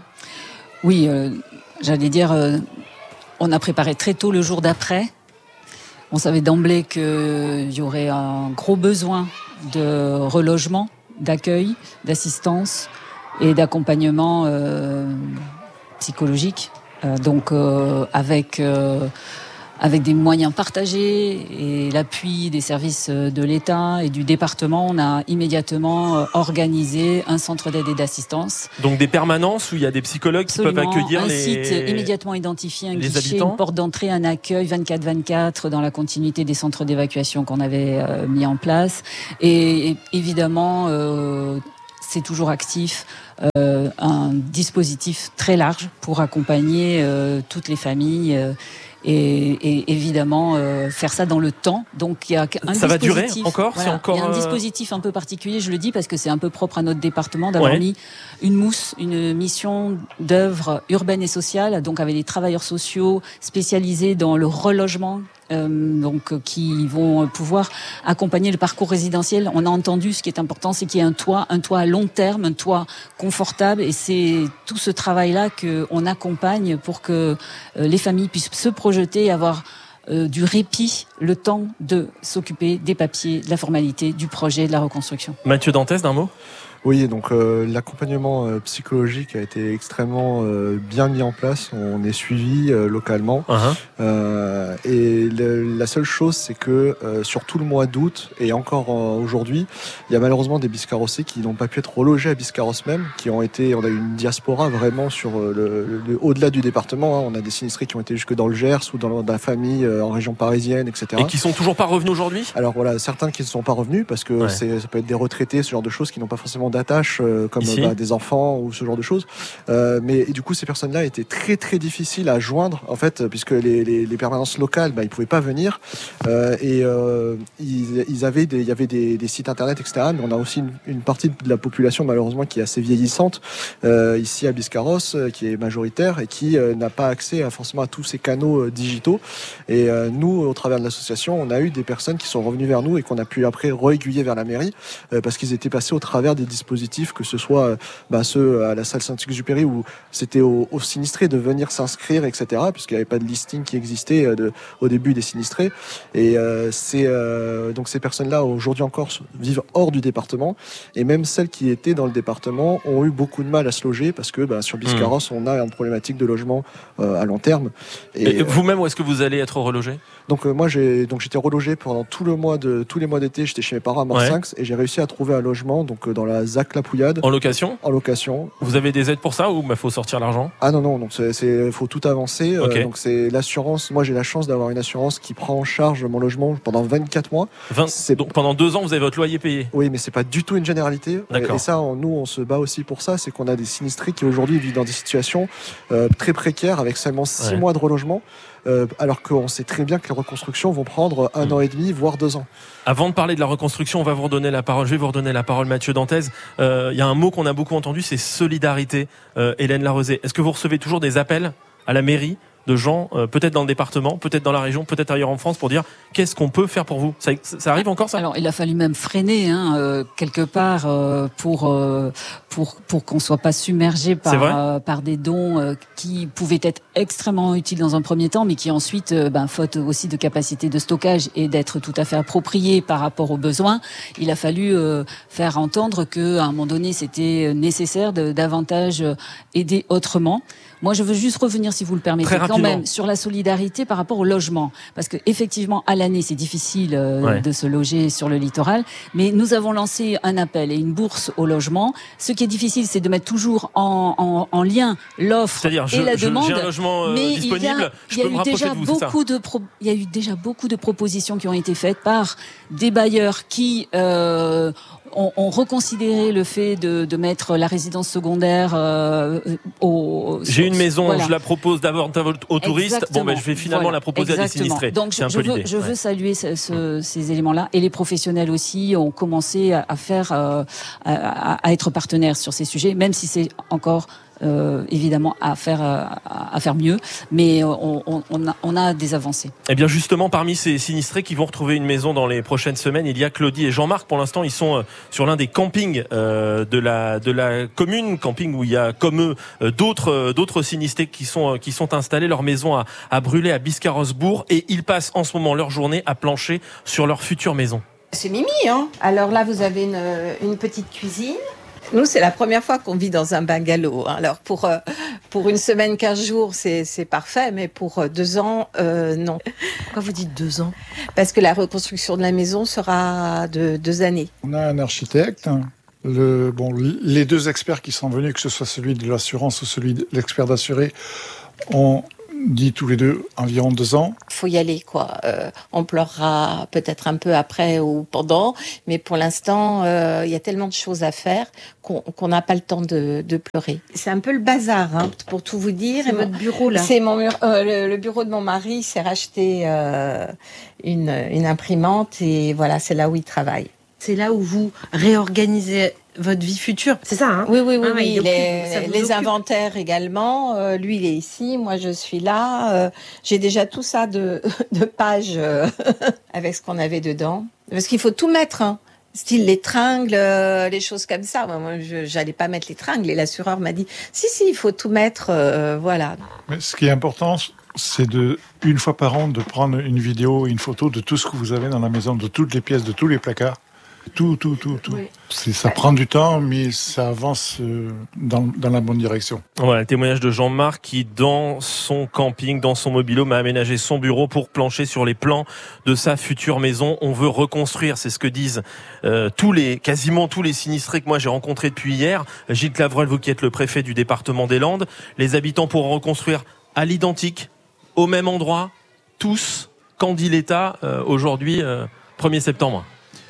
Oui, euh, j'allais dire, euh, on a préparé très tôt le jour d'après. On savait d'emblée qu'il y aurait un gros besoin de relogement, d'accueil, d'assistance et d'accompagnement euh, psychologique. Euh, donc euh, avec... Euh, Avec des moyens partagés et l'appui des services de l'État et du département, on a immédiatement organisé un centre d'aide et d'assistance. Donc des permanences où il y a des psychologues Absolument. qui peuvent accueillir un les... site immédiatement identifié, un les guichet, habitants. une porte d'entrée, un accueil vingt-quatre vingt-quatre dans la continuité des centres d'évacuation qu'on avait euh, mis en place. Et, et évidemment, euh, c'est toujours actif. Euh, un dispositif très large pour accompagner euh, toutes les familles euh, et, et évidemment euh, faire ça dans le temps. Donc il y a un ça va durer encore, voilà, c'est encore il y a un euh... dispositif un peu particulier, je le dis parce que c'est un peu propre à notre département d'avoir ouais. mis une mousse, une mission d'œuvre urbaine et sociale, donc avec des travailleurs sociaux spécialisés dans le relogement. Euh, donc qui vont pouvoir accompagner le parcours résidentiel. On a entendu, ce qui est important, c'est qu'il y ait un toit, un toit à long terme, un toit confortable, et c'est tout ce travail-là qu'on accompagne pour que euh, les familles puissent se projeter et avoir euh, du répit, le temps de s'occuper des papiers, de la formalité, du projet, de la reconstruction. Mathieu Dantès, d'un mot ? Oui, donc euh, l'accompagnement euh, psychologique a été extrêmement euh, bien mis en place. On est suivi euh, localement. Uh-huh. Euh, et le, la seule chose, c'est que euh, sur tout le mois d'août et encore euh, aujourd'hui, il y a malheureusement des biscarrossés qui n'ont pas pu être relogés à Biscarrosse même, qui ont été. On a eu une diaspora vraiment sur euh, le, le, le au-delà du département. Hein. On a des sinistrés qui ont été jusque dans le Gers ou dans, dans la famille euh, en région parisienne, et cetera. Et qui sont toujours pas revenus aujourd'hui ? Alors voilà, certains qui ne sont pas revenus parce que ouais. c'est, ça peut être des retraités, ce genre de choses qui n'ont pas forcément d'attache euh, comme bah, des enfants ou ce genre de choses. Euh, mais et du coup, ces personnes-là étaient très très difficiles à joindre en fait, puisque les, les, les permanences locales, bah, ils pouvaient pas venir euh, et euh, ils, ils avaient des, il y avait des, des sites internet, et cetera. Mais on a aussi une, une partie de la population malheureusement qui est assez vieillissante euh, ici à Biscarrosse, euh, qui est majoritaire et qui euh, n'a pas accès à, forcément à tous ces canaux euh, digitaux. Et euh, nous, au travers de l'association, on a eu des personnes qui sont revenues vers nous et qu'on a pu après re-aiguiller vers la mairie euh, parce qu'ils étaient passés au travers des dispositifs, que ce soit euh, bah, ceux à la salle Saint-Exupéry où c'était aux, aux sinistrés de venir s'inscrire, et cetera. Puisqu'il n'y avait pas de listing qui existait euh, de, au début des sinistrés. Et euh, c'est, euh, donc ces personnes-là, aujourd'hui encore, vivent hors du département. Et même celles qui étaient dans le département ont eu beaucoup de mal à se loger parce que bah, sur Biscarrosse, mmh. on a une problématique de logement euh, à long terme. Et, et vous-même, où est-ce que vous allez être relogé ? Donc euh, moi, j'ai, donc, j'étais relogé pendant tout le mois de, tous les mois d'été. J'étais chez mes parents à Morsinx ouais. et j'ai réussi à trouver un logement donc, euh, dans la ZAC La Pouillade. En location ? En location. Vous avez des aides pour ça ou il bah, faut sortir l'argent ? Ah non, non, donc c'est, c'est faut tout avancer. Okay. Euh, donc c'est l'assurance. Moi, j'ai la chance d'avoir une assurance qui prend en charge mon logement pendant vingt-quatre mois. vingt C'est... Donc pendant deux ans, vous avez votre loyer payé ? Oui, mais c'est pas du tout une généralité. D'accord. Et ça, on, nous, on se bat aussi pour ça. C'est qu'on a des sinistrés qui aujourd'hui vivent dans des situations euh, très précaires avec seulement six ouais. mois de relogement. Euh, alors qu'on sait très bien que les reconstructions vont prendre un mmh. an et demi, voire deux ans. Avant de parler de la reconstruction, on va vous redonner la parole. Je vais vous redonner la parole, Mathieu Dantès. Il euh, y a un mot qu'on a beaucoup entendu, c'est solidarité. Euh, Hélène Larosé, est-ce que vous recevez toujours des appels à la mairie de gens, euh, peut-être dans le département, peut-être dans la région, peut-être ailleurs en France, pour dire qu'est-ce qu'on peut faire pour vous ? Ça, ça arrive encore, ça ? Alors, il a fallu même freiner, hein, euh, quelque part, euh, pour euh, pour pour qu'on soit pas submergé par euh, par des dons euh, qui pouvaient être extrêmement utiles dans un premier temps, mais qui ensuite, euh, ben, faute aussi de capacité de stockage et d'être tout à fait appropriés par rapport aux besoins, il a fallu euh, faire entendre que à un moment donné, c'était nécessaire de davantage aider autrement. Moi, je veux juste revenir, si vous le permettez, quand quand même sur la solidarité par rapport au logement. Parce que effectivement, à l'année, c'est difficile euh, ouais. de se loger sur le littoral. Mais nous avons lancé un appel et une bourse au logement. Ce qui est difficile, c'est de mettre toujours en, en, en lien l'offre et je, la je, demande. J'ai un logement euh, mais disponible. Il y a, il y a eu déjà de vous, beaucoup de pro, il y a eu déjà beaucoup de propositions qui ont été faites par des bailleurs qui euh, ont, ont reconsidéré le fait de, de mettre la résidence secondaire euh, au. J'ai une maison, voilà. Je la propose d'abord aux touristes. Exactement. Bon, ben je vais finalement voilà. la proposer Exactement. à des sinistrés. Donc c'est un je, peu veux, l'idée. je ouais. veux saluer ce, ce, ces éléments-là et les professionnels aussi ont commencé à, à faire, euh, à, à être partenaires sur ces sujets, même si c'est encore. Euh, évidemment à faire euh, à faire mieux, mais on, on, on, a, on a des avancées. Eh bien justement, parmi ces sinistrés qui vont retrouver une maison dans les prochaines semaines, il y a Claudie et Jean-Marc. Pour l'instant, ils sont sur l'un des campings euh, de la de la commune, camping où il y a comme eux d'autres d'autres sinistrés qui sont qui sont installés. Leur maison a, a brûlé à Biscarrosse-Bourg et ils passent en ce moment leur journée à plancher sur leur future maison. C'est Mimi, hein. Alors là, vous avez une, une petite cuisine. Nous, c'est la première fois qu'on vit dans un bungalow. Alors, pour, euh, pour une semaine, quinze jours, c'est, c'est parfait, mais pour euh, deux ans, euh, non. Pourquoi vous dites deux ans ? Parce que la reconstruction de la maison sera de deux années. On a un architecte, le, bon, les deux experts qui sont venus, que ce soit celui de l'assurance ou celui de l'expert d'assuré, ont dit tous les deux environ deux ans. Faut y aller, quoi. Euh, on pleurera peut-être un peu après ou pendant, mais pour l'instant, il euh, y a tellement de choses à faire qu'on qu'on n'a pas le temps de, de pleurer. C'est un peu le bazar, hein, pour tout vous dire. C'est votre bureau, là. C'est mon mur, euh, le, le bureau de mon mari s'est racheté euh, une, une imprimante et voilà, c'est là où il travaille. C'est là où vous réorganisez votre vie future, c'est ça, hein ? Oui, oui, oui. Ah, oui. Donc, les les inventaires également. Euh, lui, il est ici, moi, je suis là. Euh, j'ai déjà tout ça de, de pages euh, avec ce qu'on avait dedans. Parce qu'il faut tout mettre, hein. Style les tringles, euh, les choses comme ça. Moi, moi je j'allais pas mettre les tringles. Et l'assureur m'a dit, si, si, il faut tout mettre, euh, voilà. Mais ce qui est important, c'est de, une fois par an, de prendre une vidéo, une photo de tout ce que vous avez dans la maison, de toutes les pièces, de tous les placards. Tout, tout, tout, tout. Oui. C'est, ça prend du temps, mais ça avance euh, dans, dans la bonne direction. Voilà, le témoignage de Jean-Marc qui, dans son camping, dans son mobilo, m'a aménagé son bureau pour plancher sur les plans de sa future maison. On veut reconstruire, c'est ce que disent euh, tous les, quasiment tous les sinistrés que moi j'ai rencontrés depuis hier. Gilles Clavreul, vous qui êtes le préfet du département des Landes, les habitants pourront reconstruire à l'identique, au même endroit, tous. Qu'en dit l'État euh, aujourd'hui, euh, premier septembre ?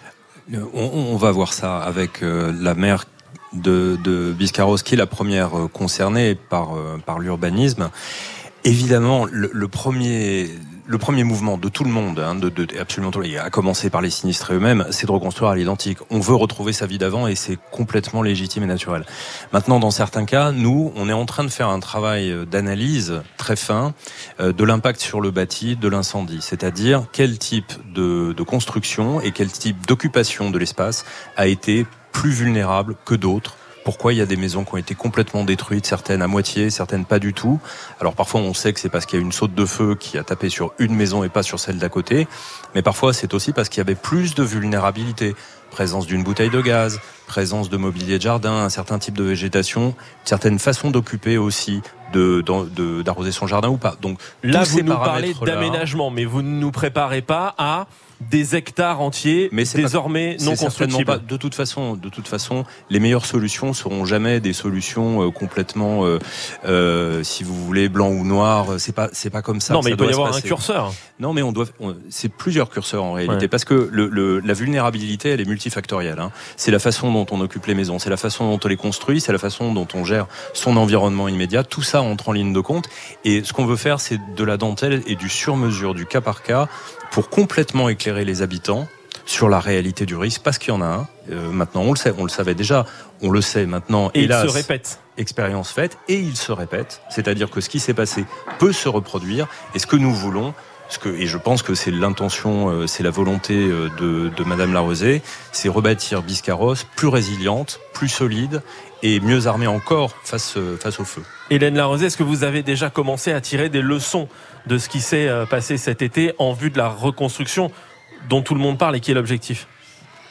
On, on va voir ça avec euh, la maire de, de Biscarrosse, qui est la première euh, concernée par, euh, par l'urbanisme. Évidemment, le, le premier... Le premier mouvement de tout le monde, hein, de, de, absolument tout, à commencer par les sinistrés eux-mêmes, c'est de reconstruire à l'identique. On veut retrouver sa vie d'avant et c'est complètement légitime et naturel. Maintenant, dans certains cas, nous, on est en train de faire un travail d'analyse très fin euh, de l'impact sur le bâti de l'incendie. C'est-à-dire quel type de, de construction et quel type d'occupation de l'espace a été plus vulnérable que d'autres. Pourquoi il y a des maisons qui ont été complètement détruites, certaines à moitié, certaines pas du tout. Alors parfois on sait que c'est parce qu'il y a une saute de feu qui a tapé sur une maison et pas sur celle d'à côté, mais parfois c'est aussi parce qu'il y avait plus de vulnérabilité. Présence d'une bouteille de gaz, présence de mobilier de jardin, un certain type de végétation, une certaine façon d'occuper aussi, de, de, d'arroser son jardin ou pas. Donc là vous nous parlez d'aménagement, mais vous ne nous préparez pas à des hectares entiers, mais désormais pas, non constructibles. Pas, de toute façon, de toute façon, les meilleures solutions seront jamais des solutions euh, complètement, euh, euh, si vous voulez, blanc ou noir. C'est pas, c'est pas comme ça. Non, mais ça il doit y avoir passer. un curseur. Non, mais on doit. On, c'est plusieurs curseurs en réalité, ouais. parce que le, le, la vulnérabilité, elle est multifactorielle. Hein. C'est la façon dont on occupe les maisons, c'est la façon dont on les construit, c'est la façon dont on gère son environnement immédiat. Tout ça entre en ligne de compte. Et ce qu'on veut faire, c'est de la dentelle et du sur-mesure, du cas par cas, pour complètement éclairer les habitants sur la réalité du risque, parce qu'il y en a un. Euh, maintenant, on le sait, on le savait déjà, on le sait maintenant. Et hélas, il se répète. Expérience faite, et il se répète. C'est-à-dire que ce qui s'est passé peut se reproduire, et ce que nous voulons, ce que, et je pense que c'est l'intention, euh, c'est la volonté euh, de, de Madame Larosé, c'est rebâtir Biscarrosse plus résiliente, plus solide, et mieux armée encore face, euh, face au feu. Hélène Larosé, est-ce que vous avez déjà commencé à tirer des leçons de ce qui s'est passé cet été en vue de la reconstruction dont tout le monde parle et qui est l'objectif ?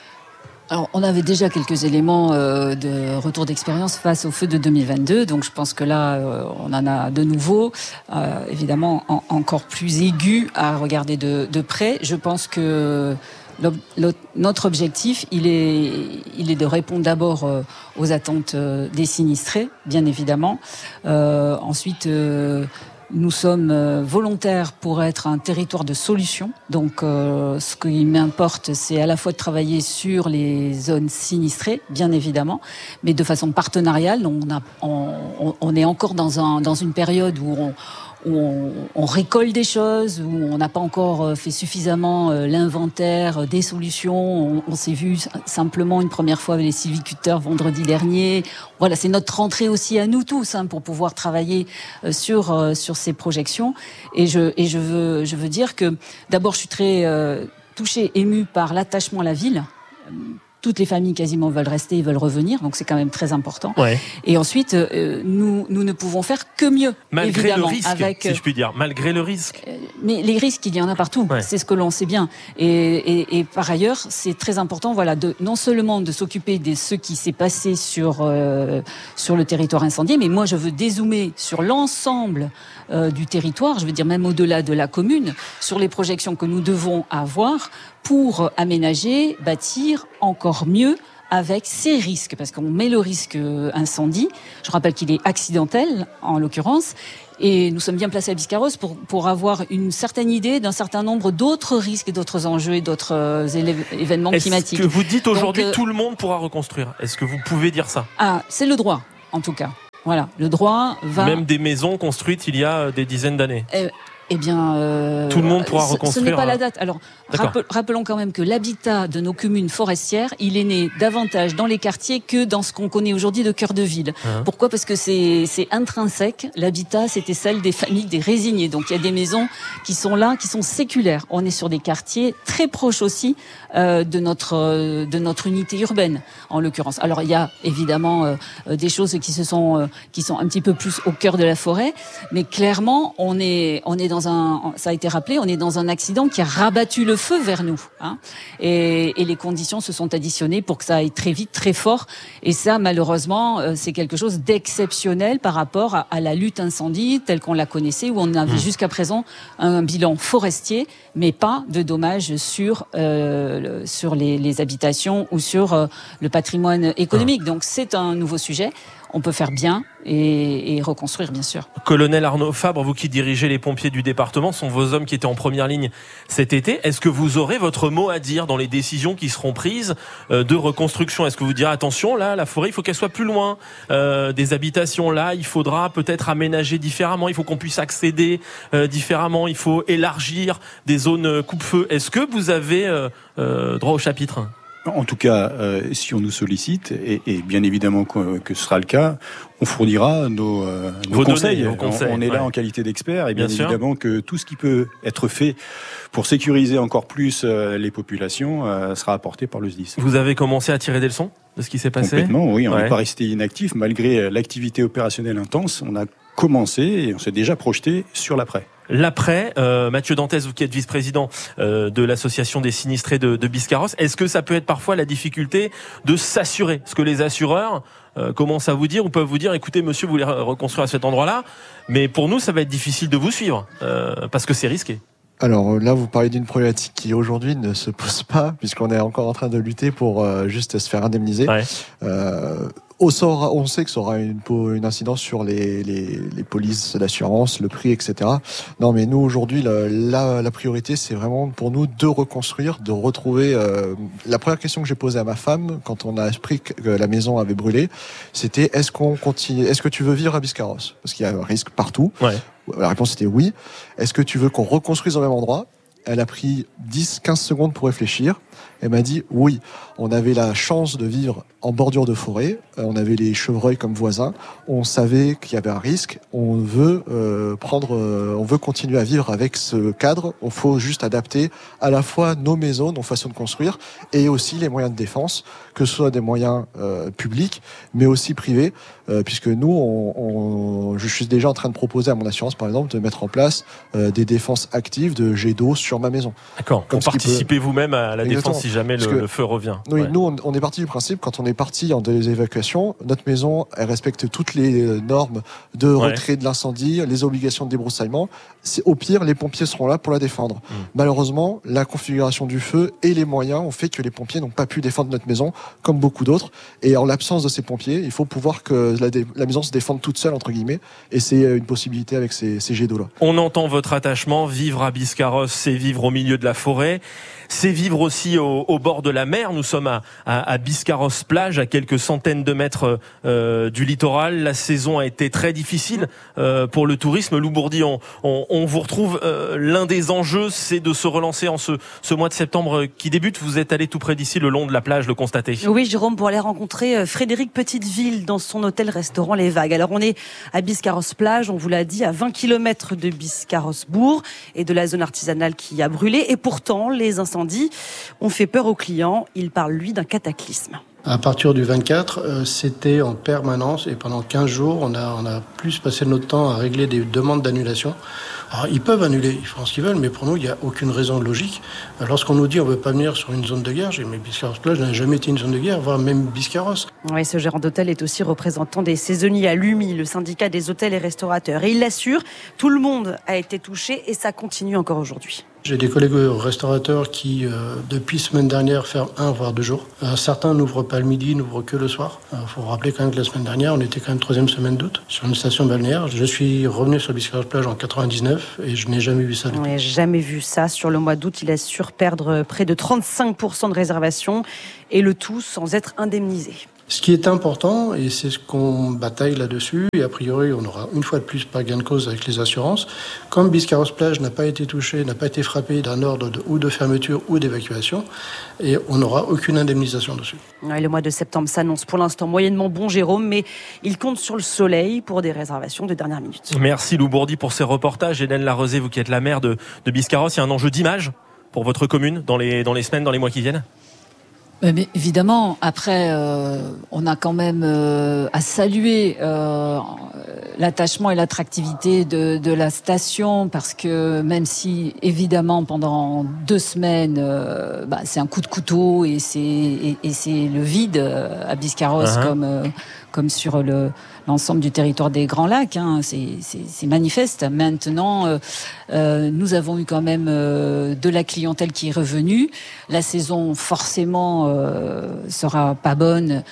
Alors, on avait déjà quelques éléments euh, de retour d'expérience face au feu de deux mille vingt-deux, donc je pense que là, euh, on en a de nouveau, euh, évidemment, en, encore plus aigu à regarder de, de près. Je pense que notre objectif, il est, il est de répondre d'abord euh, aux attentes euh, des sinistrés, bien évidemment. Euh, ensuite, euh, nous sommes euh, volontaires pour être un territoire de solution. Donc, euh, ce qui m'importe, c'est à la fois de travailler sur les zones sinistrées, bien évidemment, mais de façon partenariale. On, a, on, on est encore dans, un, dans une période où on où on, on récolte des choses, où on n'a pas encore fait suffisamment l'inventaire des solutions. On, on s'est vu simplement une première fois avec les sylviculteurs vendredi dernier. Voilà, c'est notre rentrée aussi à nous tous, hein, pour pouvoir travailler sur sur ces projections. Et je et je veux je veux dire que d'abord je suis très euh, touchée, émue par l'attachement à la ville. Toutes les familles quasiment veulent rester, ils veulent revenir, donc c'est quand même très important. Ouais. Et ensuite, euh, nous, nous ne pouvons faire que mieux. Malgré évidemment, le risque, avec, si je puis dire, malgré le risque. Euh, mais les risques, il y en a partout, ouais. C'est ce que l'on sait bien. Et, et, et par ailleurs, c'est très important, voilà, de non seulement de s'occuper de ce qui s'est passé sur euh, sur le territoire incendié, mais moi je veux dézoomer sur l'ensemble euh, du territoire. Je veux dire même au-delà de la commune, sur les projections que nous devons avoir pour aménager, bâtir encore mieux avec ces risques, parce qu'on met le risque incendie. Je rappelle qu'il est accidentel, en l'occurrence, et nous sommes bien placés à Biscarrosse pour, pour avoir une certaine idée d'un certain nombre d'autres risques et d'autres enjeux et d'autres événements Est-ce climatiques. Est-ce que vous dites aujourd'hui Donc, euh, tout le monde pourra reconstruire ? Est-ce que vous pouvez dire ça ? Ah, c'est le droit, en tout cas. Voilà, le droit va... Même des maisons construites il y a des dizaines d'années. Euh, Eh bien, euh, tout le monde pourra ce, reconstruire. Ce n'est pas la date. Alors, rappel, rappelons quand même que l'habitat de nos communes forestières, il est né davantage dans les quartiers que dans ce qu'on connaît aujourd'hui de cœur de ville. Hein. Pourquoi ? Parce que c'est, c'est intrinsèque. L'habitat, c'était celle des familles des résignés. Donc, il y a des maisons qui sont là, qui sont séculaires. On est sur des quartiers très proches aussi euh, de notre euh, de notre unité urbaine, en l'occurrence. Alors, il y a évidemment euh, des choses qui se sont euh, qui sont un petit peu plus au cœur de la forêt, mais clairement, on est on est dans un, ça a été rappelé, on est dans un accident qui a rabattu le feu vers nous, hein, et, et les conditions se sont additionnées pour que ça aille très vite, très fort. Et ça, malheureusement, euh, c'est quelque chose d'exceptionnel par rapport à, à la lutte incendie telle qu'on la connaissait, où on avait mmh. jusqu'à présent un bilan forestier, mais pas de dommages sur euh, sur les, les habitations ou sur euh, le patrimoine économique. Mmh. Donc c'est un nouveau sujet. On peut faire bien et, et reconstruire, bien sûr. Colonel Arnaud Fabre, vous qui dirigez les pompiers du département, sont vos hommes qui étaient en première ligne cet été. Est-ce que vous aurez votre mot à dire dans les décisions qui seront prises de reconstruction ? Est-ce que vous direz attention, là, la forêt, il faut qu'elle soit plus loin euh, des habitations. Là, il faudra peut-être aménager différemment. Il faut qu'on puisse accéder euh, différemment. Il faut élargir des zones coupe-feu. Est-ce que vous avez euh, euh, droit au chapitre ? En tout cas, euh, si on nous sollicite, et, et bien évidemment que, que ce sera le cas, on fournira nos, euh, nos conseils. Données, nos conseils. On, on est là ouais. en qualité d'expert, et bien, bien évidemment que tout ce qui peut être fait pour sécuriser encore plus euh, les populations euh, sera apporté par le S D I S. Vous avez commencé à tirer des leçons de ce qui s'est passé ? Complètement, oui. On n'est ouais. pas resté inactif. Malgré l'activité opérationnelle intense, on a commencé et on s'est déjà projeté sur l'après. L'après, euh, Mathieu Dantès, vous qui êtes vice-président euh, de l'association des sinistrés de, de Biscarrosse, est-ce que ça peut être parfois la difficulté de s'assurer ? Parce que les assureurs euh, commencent à vous dire ou peuvent vous dire, écoutez monsieur, vous voulez reconstruire à cet endroit-là, mais pour nous ça va être difficile de vous suivre, euh, parce que c'est risqué. Alors là, vous parlez d'une problématique qui aujourd'hui ne se pose pas, puisqu'on est encore en train de lutter pour euh, juste se faire indemniser. Ouais. Euh, Au sort, on sait que ça aura une, une incidence sur les, les, les polices d'assurance, le prix, et cetera. Non, mais nous, aujourd'hui, la, la, la priorité, c'est vraiment pour nous de reconstruire, de retrouver... Euh, la première question que j'ai posée à ma femme, quand on a appris que la maison avait brûlé, c'était « Est-ce qu'on continue, est-ce que tu veux vivre à Biscarrosse ?» Parce qu'il y a un risque partout. Ouais. La réponse était oui. « Est-ce que tu veux qu'on reconstruise au même endroit ?» Elle a pris dix à quinze secondes pour réfléchir. Elle m'a dit oui. On avait la chance de vivre en bordure de forêt. On avait les chevreuils comme voisins. On savait qu'il y avait un risque. On veut euh, prendre, euh, on veut continuer à vivre avec ce cadre. Il faut juste adapter à la fois nos maisons, nos façons de construire, et aussi les moyens de défense, que ce soit des moyens euh, publics, mais aussi privés. euh, puisque nous, on, on, je suis déjà en train de proposer à mon assurance, par exemple, de mettre en place euh, des défenses actives de jet d'eau sur ma maison. D'accord. Pour participer peut... vous-même à la Exactement. défense si jamais le, le feu revient. Oui, ouais. nous, on, on est parti du principe, quand on est parti en des évacuations, notre maison, elle respecte toutes les normes de retrait ouais. de l'incendie, les obligations de débroussaillement. C'est, au pire, les pompiers seront là pour la défendre. Mmh. Malheureusement, la configuration du feu et les moyens ont fait que les pompiers n'ont pas pu défendre notre maison, comme beaucoup d'autres. Et en l'absence de ces pompiers, il faut pouvoir que la, dé- la maison se défende toute seule, entre guillemets. Et c'est une possibilité avec ces, ces jets d'eau-là. On entend votre attachement. Vivre à Biscarrosse, c'est vivre au milieu de la forêt. C'est vivre aussi au, au bord de la mer. Nous sommes à, à, à Biscarrosse plage, à quelques centaines de mètres euh, du littoral. La saison a été très difficile euh, pour le tourisme. Lou Bourdi, on, on, on vous retrouve. Euh, l'un des enjeux, c'est de se relancer en ce, ce mois de septembre qui débute. Vous êtes allé tout près d'ici, le long de la plage, le constater. Oui, Jérôme, pour aller rencontrer Frédéric Petiteville dans son hôtel-restaurant Les Vagues. Alors, on est à Biscarrosse plage, on vous l'a dit, à vingt kilomètres de Biscarrosse-Bourg et de la zone artisanale qui a brûlé. Et pourtant, les incendies ont fait peur aux clients. Il parle, lui, d'un cataclysme. À partir du vingt-quatre, euh, c'était en permanence et pendant quinze jours, on a, on a plus passé notre temps à régler des demandes d'annulation. Alors, ils peuvent annuler, ils font ce qu'ils veulent, mais pour nous, il n'y a aucune raison logique. Lorsqu'on nous dit on ne veut pas venir sur une zone de guerre, j'ai dit mais Biscarrosse-Plage n'a jamais été une zone de guerre, voire même Biscarrosse. Oui, ce gérant d'hôtel est aussi représentant des saisonniers à l'U M I, le syndicat des hôtels et restaurateurs. Et il l'assure, tout le monde a été touché et ça continue encore aujourd'hui. J'ai des collègues restaurateurs qui, euh, depuis semaine dernière, ferment un voire deux jours. Euh, certains n'ouvrent pas le midi, n'ouvrent que le soir. Il euh, faut rappeler quand même que la semaine dernière, on était quand même troisième semaine d'août sur une station balnéaire. Je suis revenu sur Biscarrosse-Plage en quatre-vingt-dix-neuf et je n'ai jamais vu ça. On n'a jamais vu ça. Sur le mois d'août, il assure perdre près de trente-cinq pour cent de réservations et le tout sans être indemnisé. Ce qui est important, et c'est ce qu'on bataille là-dessus, et a priori on aura une fois de plus pas gain de cause avec les assurances, comme Biscarrosse-Plage n'a pas été touché, n'a pas été frappé d'un ordre de, ou de fermeture ou d'évacuation, et on n'aura aucune indemnisation dessus. Ouais, le mois de septembre s'annonce pour l'instant moyennement bon, Jérôme, mais il compte sur le soleil pour des réservations de dernière minute. Merci Lou Bourdi pour ces reportages. Hélène Larosé, vous qui êtes la maire de, de Biscarrosse, il y a un enjeu d'image pour votre commune dans les, dans les semaines, dans les mois qui viennent ? Mais évidemment, après, euh, on a quand même euh, à saluer euh, l'attachement et l'attractivité de, de la station, parce que même si, évidemment, pendant deux semaines, euh, bah, c'est un coup de couteau et c'est, et, et c'est le vide à Biscarrosse, uh-huh. comme, euh, comme sur le, l'ensemble du territoire des Grands Lacs, hein, c'est, c'est, c'est manifeste. Maintenant, euh, euh, nous avons eu quand même euh, de la clientèle qui est revenue. La saison, forcément, euh, sera pas bonne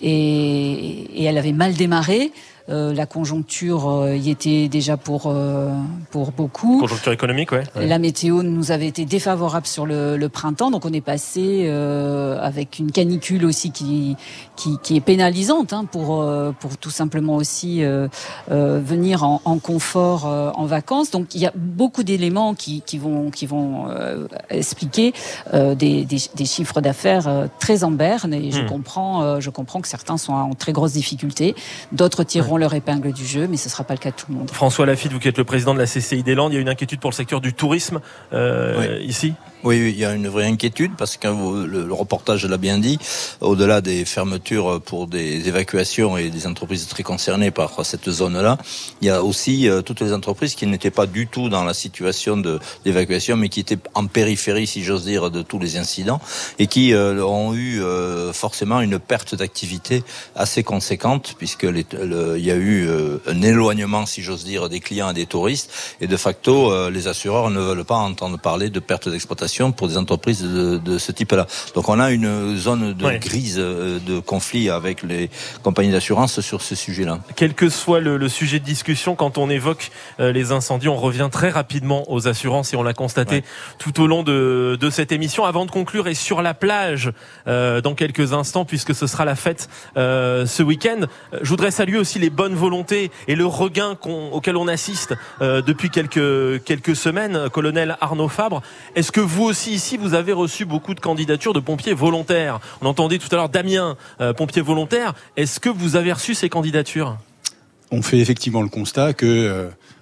et, et elle avait mal démarré. Euh, la conjoncture euh, y était déjà pour euh, pour beaucoup. Conjoncture économique, ouais. ouais. La météo nous avait été défavorable sur le, le printemps, donc on est passé euh, avec une canicule aussi qui qui, qui est pénalisante hein, pour euh, pour tout simplement aussi euh, euh, venir en, en confort euh, en vacances. Donc il y a beaucoup d'éléments qui qui vont qui vont euh, expliquer euh, des, des des chiffres d'affaires euh, très en berne et je mmh. comprends euh, je comprends que certains sont en très grosse difficulté, d'autres tireront leur épingle du jeu, mais ce ne sera pas le cas de tout le monde. François Lafitte, vous qui êtes le président de la C C I des Landes, il y a une inquiétude pour le secteur du tourisme euh, oui. ici ? Oui, oui, il y a une vraie inquiétude parce que le, le reportage l'a bien dit, au-delà des fermetures pour des évacuations et des entreprises très concernées par cette zone-là, il y a aussi euh, toutes les entreprises qui n'étaient pas du tout dans la situation de, d'évacuation, mais qui étaient en périphérie, si j'ose dire, de tous les incidents et qui euh, ont eu euh, forcément une perte d'activité assez conséquente puisque les, le, il y a eu euh, un éloignement, si j'ose dire, des clients et des touristes et de facto, euh, les assureurs ne veulent pas entendre parler de perte d'exploitation pour des entreprises de, de ce type-là. Donc on a une zone de ouais. grise, de conflit avec les compagnies d'assurance sur ce sujet-là. Quel que soit le, le sujet de discussion, quand on évoque euh, les incendies, on revient très rapidement aux assurances et on l'a constaté ouais. tout au long de, de cette émission. Avant de conclure, et sur la plage euh, dans quelques instants, puisque ce sera la fête euh, ce week-end, je voudrais saluer aussi les bonnes volontés et le regain qu'on, auquel on assiste euh, depuis quelques, quelques semaines. Colonel Arnaud Fabre, est-ce que vous aussi ici, vous avez reçu beaucoup de candidatures de pompiers volontaires ? On entendait tout à l'heure Damien, euh, pompier volontaire. Est-ce que vous avez reçu ces candidatures ? On fait effectivement le constat que euh,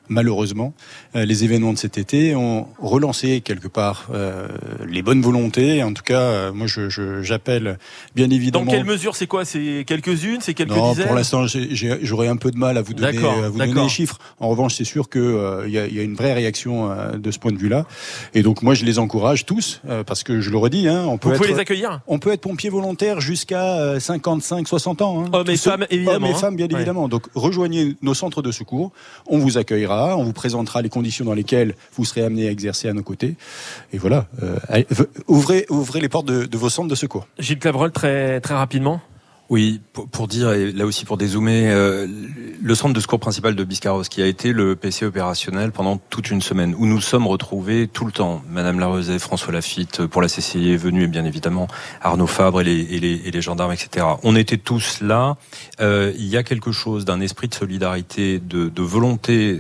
malheureusement, euh, les événements de cet été ont relancé quelque part euh, les bonnes volontés. En tout cas, euh, moi, je, je, j'appelle bien évidemment... Dans quelle mesure? C'est quoi? C'est quelques-unes? C'est quelques non, dizaines? Pour l'instant, j'ai, j'ai, j'aurais un peu de mal à vous donner, à vous donner les chiffres. En revanche, c'est sûr qu'il euh, y, a, y a une vraie réaction euh, de ce point de vue-là. Et donc, moi, je les encourage tous, euh, parce que je le redis, hein, on peut vous être, pouvez les accueillir. On peut être pompier volontaire jusqu'à euh, cinquante-cinq, soixante ans. Hein. Hommes et femmes, évidemment. Hommes et femmes, bien hein. évidemment. Ouais. Donc, rejoignez nos centres de secours. On vous accueillera, on vous présentera les conditions dans lesquelles vous serez amené à exercer à nos côtés. Et voilà, euh, allez, ouvrez, ouvrez les portes de, de vos centres de secours. Gilles Clavreul, très, très rapidement. Oui, pour, pour dire, et là aussi pour dézoomer, euh, le centre de secours principal de Biscarrosse, qui a été le P C opérationnel pendant toute une semaine, où nous sommes retrouvés tout le temps. Madame Larosey, François Lafitte, pour la C C I est venu, et bien évidemment Arnaud Fabre et les, et les, et les gendarmes, et cetera. On était tous là. Euh, il y a quelque chose d'un esprit de solidarité, de, de volonté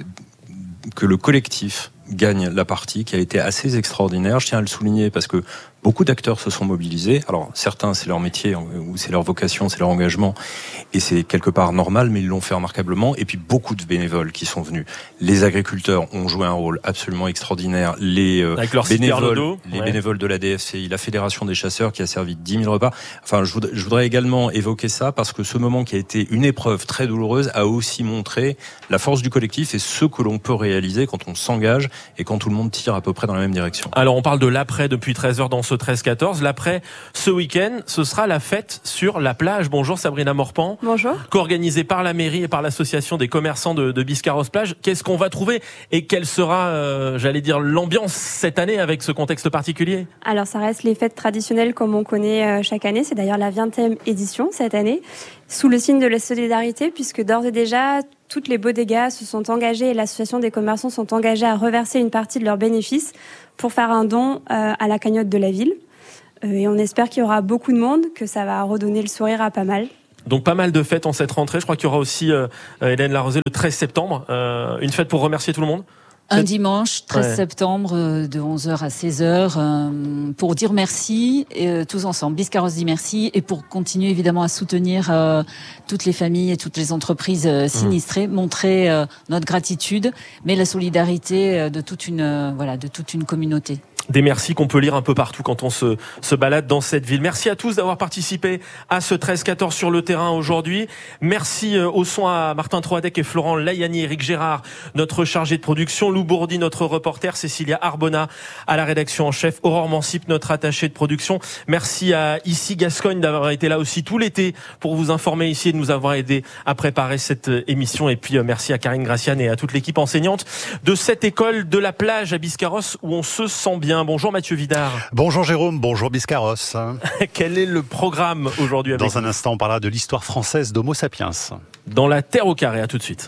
que le collectif gagne la partie, qui a été assez extraordinaire. Je tiens à le souligner parce que beaucoup d'acteurs se sont mobilisés. Alors, certains, c'est leur métier, ou c'est leur vocation, c'est leur engagement, et c'est quelque part normal, mais ils l'ont fait remarquablement. Et puis, beaucoup de bénévoles qui sont venus. Les agriculteurs ont joué un rôle absolument extraordinaire. Les, euh, bénévoles, dos, les ouais. bénévoles de la D F C I, la Fédération des chasseurs qui a servi dix mille repas. Enfin, je voudrais, je voudrais également évoquer ça parce que ce moment qui a été une épreuve très douloureuse a aussi montré la force du collectif et ce que l'on peut réaliser quand on s'engage et quand tout le monde tire à peu près dans la même direction. Alors, on parle de l'après depuis treize heures dans ce treize quatorze. L'après, ce week-end, ce sera la fête sur la plage. Bonjour Sabrina Morpan. Bonjour. Co-organisée par la mairie et par l'association des commerçants de, de Biscarrosse Plage. Qu'est-ce qu'on va trouver et quelle sera, euh, j'allais dire, l'ambiance cette année avec ce contexte particulier? Alors, ça reste les fêtes traditionnelles comme on connaît euh, chaque année. C'est d'ailleurs la vingtième édition cette année, sous le signe de la solidarité, puisque d'ores et déjà, toutes les bodegas se sont engagées et l'association des commerçants sont engagés à reverser une partie de leurs bénéfices pour faire un don euh, à la cagnotte de la ville. Euh, et on espère qu'il y aura beaucoup de monde, que ça va redonner le sourire à pas mal. Donc pas mal de fêtes en cette rentrée. Je crois qu'il y aura aussi, euh, Hélène Larosey, le treize septembre, euh, une fête pour remercier tout le monde. Un dimanche, treize ouais. septembre, de onze heures à seize heures, euh, pour dire merci, euh, tous ensemble. Biscarrosse dit merci, et pour continuer évidemment à soutenir euh, toutes les familles et toutes les entreprises euh, sinistrées, mmh. montrer euh, notre gratitude, mais la solidarité euh, de toute une, euh, voilà, de toute une communauté. Des merci qu'on peut lire un peu partout quand on se, se balade dans cette ville. Merci à tous d'avoir participé à ce treize quatorze sur le terrain aujourd'hui. Merci au son à Martin Troadec et Florent Layani, Éric Gérard, notre chargé de production, Lou Bourdi, notre reporter, Cécilia Arbona à la rédaction en chef, Aurore Mancip, notre attaché de production. Merci à Ici Gascogne d'avoir été là aussi tout l'été pour vous informer ici et de nous avoir aidé à préparer cette émission. Et puis merci à Karine Graciane et à toute l'équipe enseignante de cette école de la plage à Biscarrosse où on se sent bien. Bonjour Mathieu Vidard. Bonjour Jérôme, bonjour Biscarrosse. Quel est le programme aujourd'hui avec Dans un instant, on parlera de l'histoire française d'Homo sapiens. Dans la Terre au carré, à tout de suite.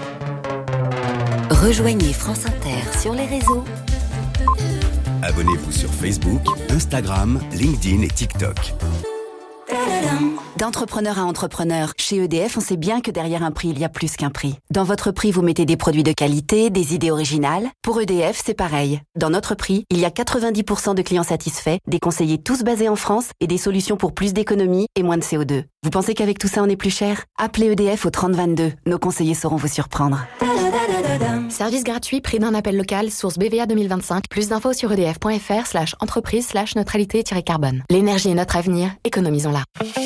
Rejoignez France Inter sur les réseaux. Abonnez-vous sur Facebook, Instagram, LinkedIn et TikTok. D'entrepreneur à entrepreneur, chez E D F, on sait bien que derrière un prix, il y a plus qu'un prix. Dans votre prix, vous mettez des produits de qualité, des idées originales. Pour E D F, c'est pareil. Dans notre prix, il y a quatre-vingt-dix pour cent de clients satisfaits, des conseillers tous basés en France et des solutions pour plus d'économie et moins de C O deux. Vous pensez qu'avec tout ça, on est plus cher? Appelez E D F au trente vingt-deux. Nos conseillers sauront vous surprendre. Service gratuit, prix d'un appel local, source B V A deux mille vingt-cinq. Plus d'infos sur edf.fr slash entreprise slash neutralité-carbone. L'énergie est notre avenir, économisons-la.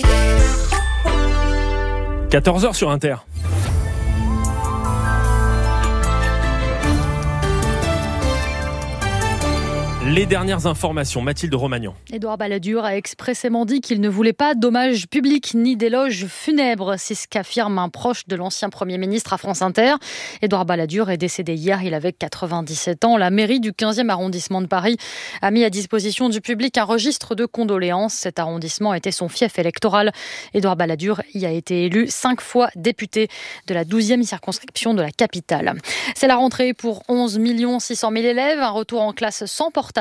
quatorze heures sur Inter. Les dernières informations, Mathilde Romagnan. Édouard Balladur a expressément dit qu'il ne voulait pas d'hommage public ni d'éloge funèbre. C'est ce qu'affirme un proche de l'ancien Premier ministre à France Inter. Édouard Balladur est décédé hier, il avait quatre-vingt-dix-sept ans. La mairie du quinzième arrondissement de Paris a mis à disposition du public un registre de condoléances. Cet arrondissement était son fief électoral. Édouard Balladur y a été élu cinq fois député de la douzième circonscription de la capitale. C'est la rentrée pour onze millions six cent mille élèves, un retour en classe sans portable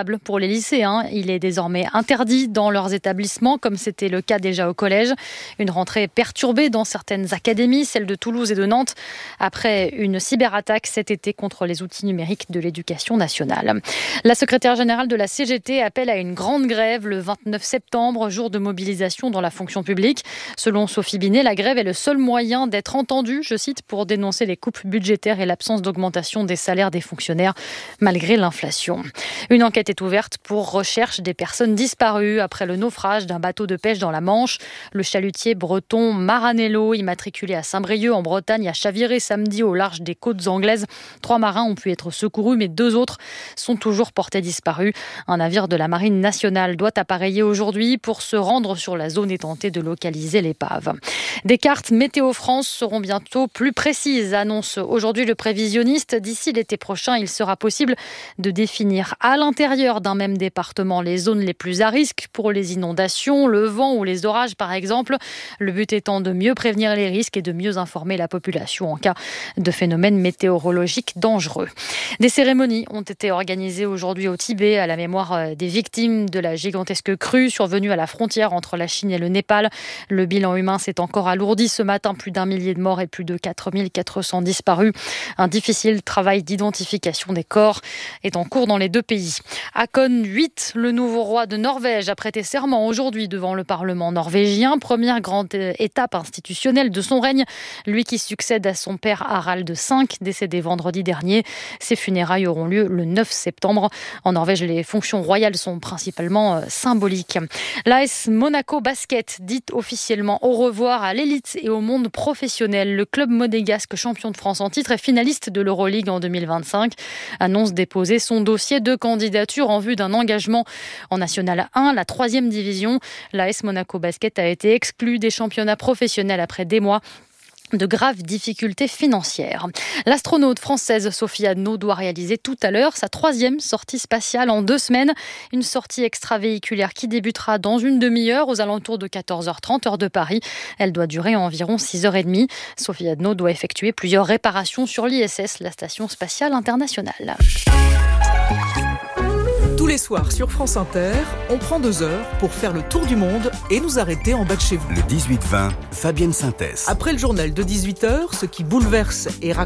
portable pour les lycéens. Il est désormais interdit dans leurs établissements, comme c'était le cas déjà au collège. Une rentrée perturbée dans certaines académies, celle de Toulouse et de Nantes, après une cyberattaque cet été contre les outils numériques de l'éducation nationale. La secrétaire générale de la C G T appelle à une grande grève le vingt-neuf septembre, jour de mobilisation dans la fonction publique. Selon Sophie Binet, la grève est le seul moyen d'être entendue, je cite, pour dénoncer les coupes budgétaires et l'absence d'augmentation des salaires des fonctionnaires malgré l'inflation. Une enquête est ouverte pour recherche des personnes disparues après le naufrage d'un bateau de pêche dans la Manche. Le chalutier breton Maranello, immatriculé à Saint-Brieuc en Bretagne, a chaviré samedi au large des côtes anglaises. Trois marins ont pu être secourus, mais deux autres sont toujours portés disparus. Un navire de la Marine nationale doit appareiller aujourd'hui pour se rendre sur la zone et tenter de localiser l'épave. Des cartes Météo France seront bientôt plus précises, annonce aujourd'hui le prévisionniste. D'ici l'été prochain, il sera possible de définir à l'intérieur d'un même département les zones les plus à risque pour les inondations, le vent ou les orages par exemple. Le but étant de mieux prévenir les risques et de mieux informer la population en cas de phénomènes météorologiques dangereux. Des cérémonies ont été organisées aujourd'hui au Tibet à la mémoire des victimes de la gigantesque crue survenue à la frontière entre la Chine et le Népal. Le bilan humain s'est encore alourdi ce matin, plus d'un millier de morts et plus de quatre mille quatre cents disparus. Un difficile travail d'identification des corps est en cours dans les deux pays. Haakon huit, le nouveau roi de Norvège, a prêté serment aujourd'hui devant le Parlement norvégien. Première grande étape institutionnelle de son règne. Lui qui succède à son père Harald cinq, décédé vendredi dernier. Ses funérailles auront lieu le neuf septembre. En Norvège, les fonctions royales sont principalement symboliques. L'A S Monaco Basket dit officiellement au revoir à l'élite et au monde professionnel. Le club monégasque champion de France en titre et finaliste de l'Euroleague en deux mille vingt-cinq annonce déposer son dossier de candidature en vue d'un engagement en National un, la troisième division. L'A S Monaco Basket a été exclu des championnats professionnels après des mois de graves difficultés financières. L'astronaute française Sophie Adno doit réaliser tout à l'heure sa troisième sortie spatiale en deux semaines. Une sortie extravéhiculaire qui débutera dans une demi-heure aux alentours de quatorze heures trente heure de Paris. Elle doit durer environ six heures trente. Sophie Adno doit effectuer plusieurs réparations sur l'I S S, la Station spatiale internationale. Tous les soirs sur France Inter, on prend deux heures pour faire le tour du monde et nous arrêter en bas de chez vous. Le dix-huit vingt, Fabienne Synthèse. Après le journal de dix-huit heures, ce qui bouleverse et raconte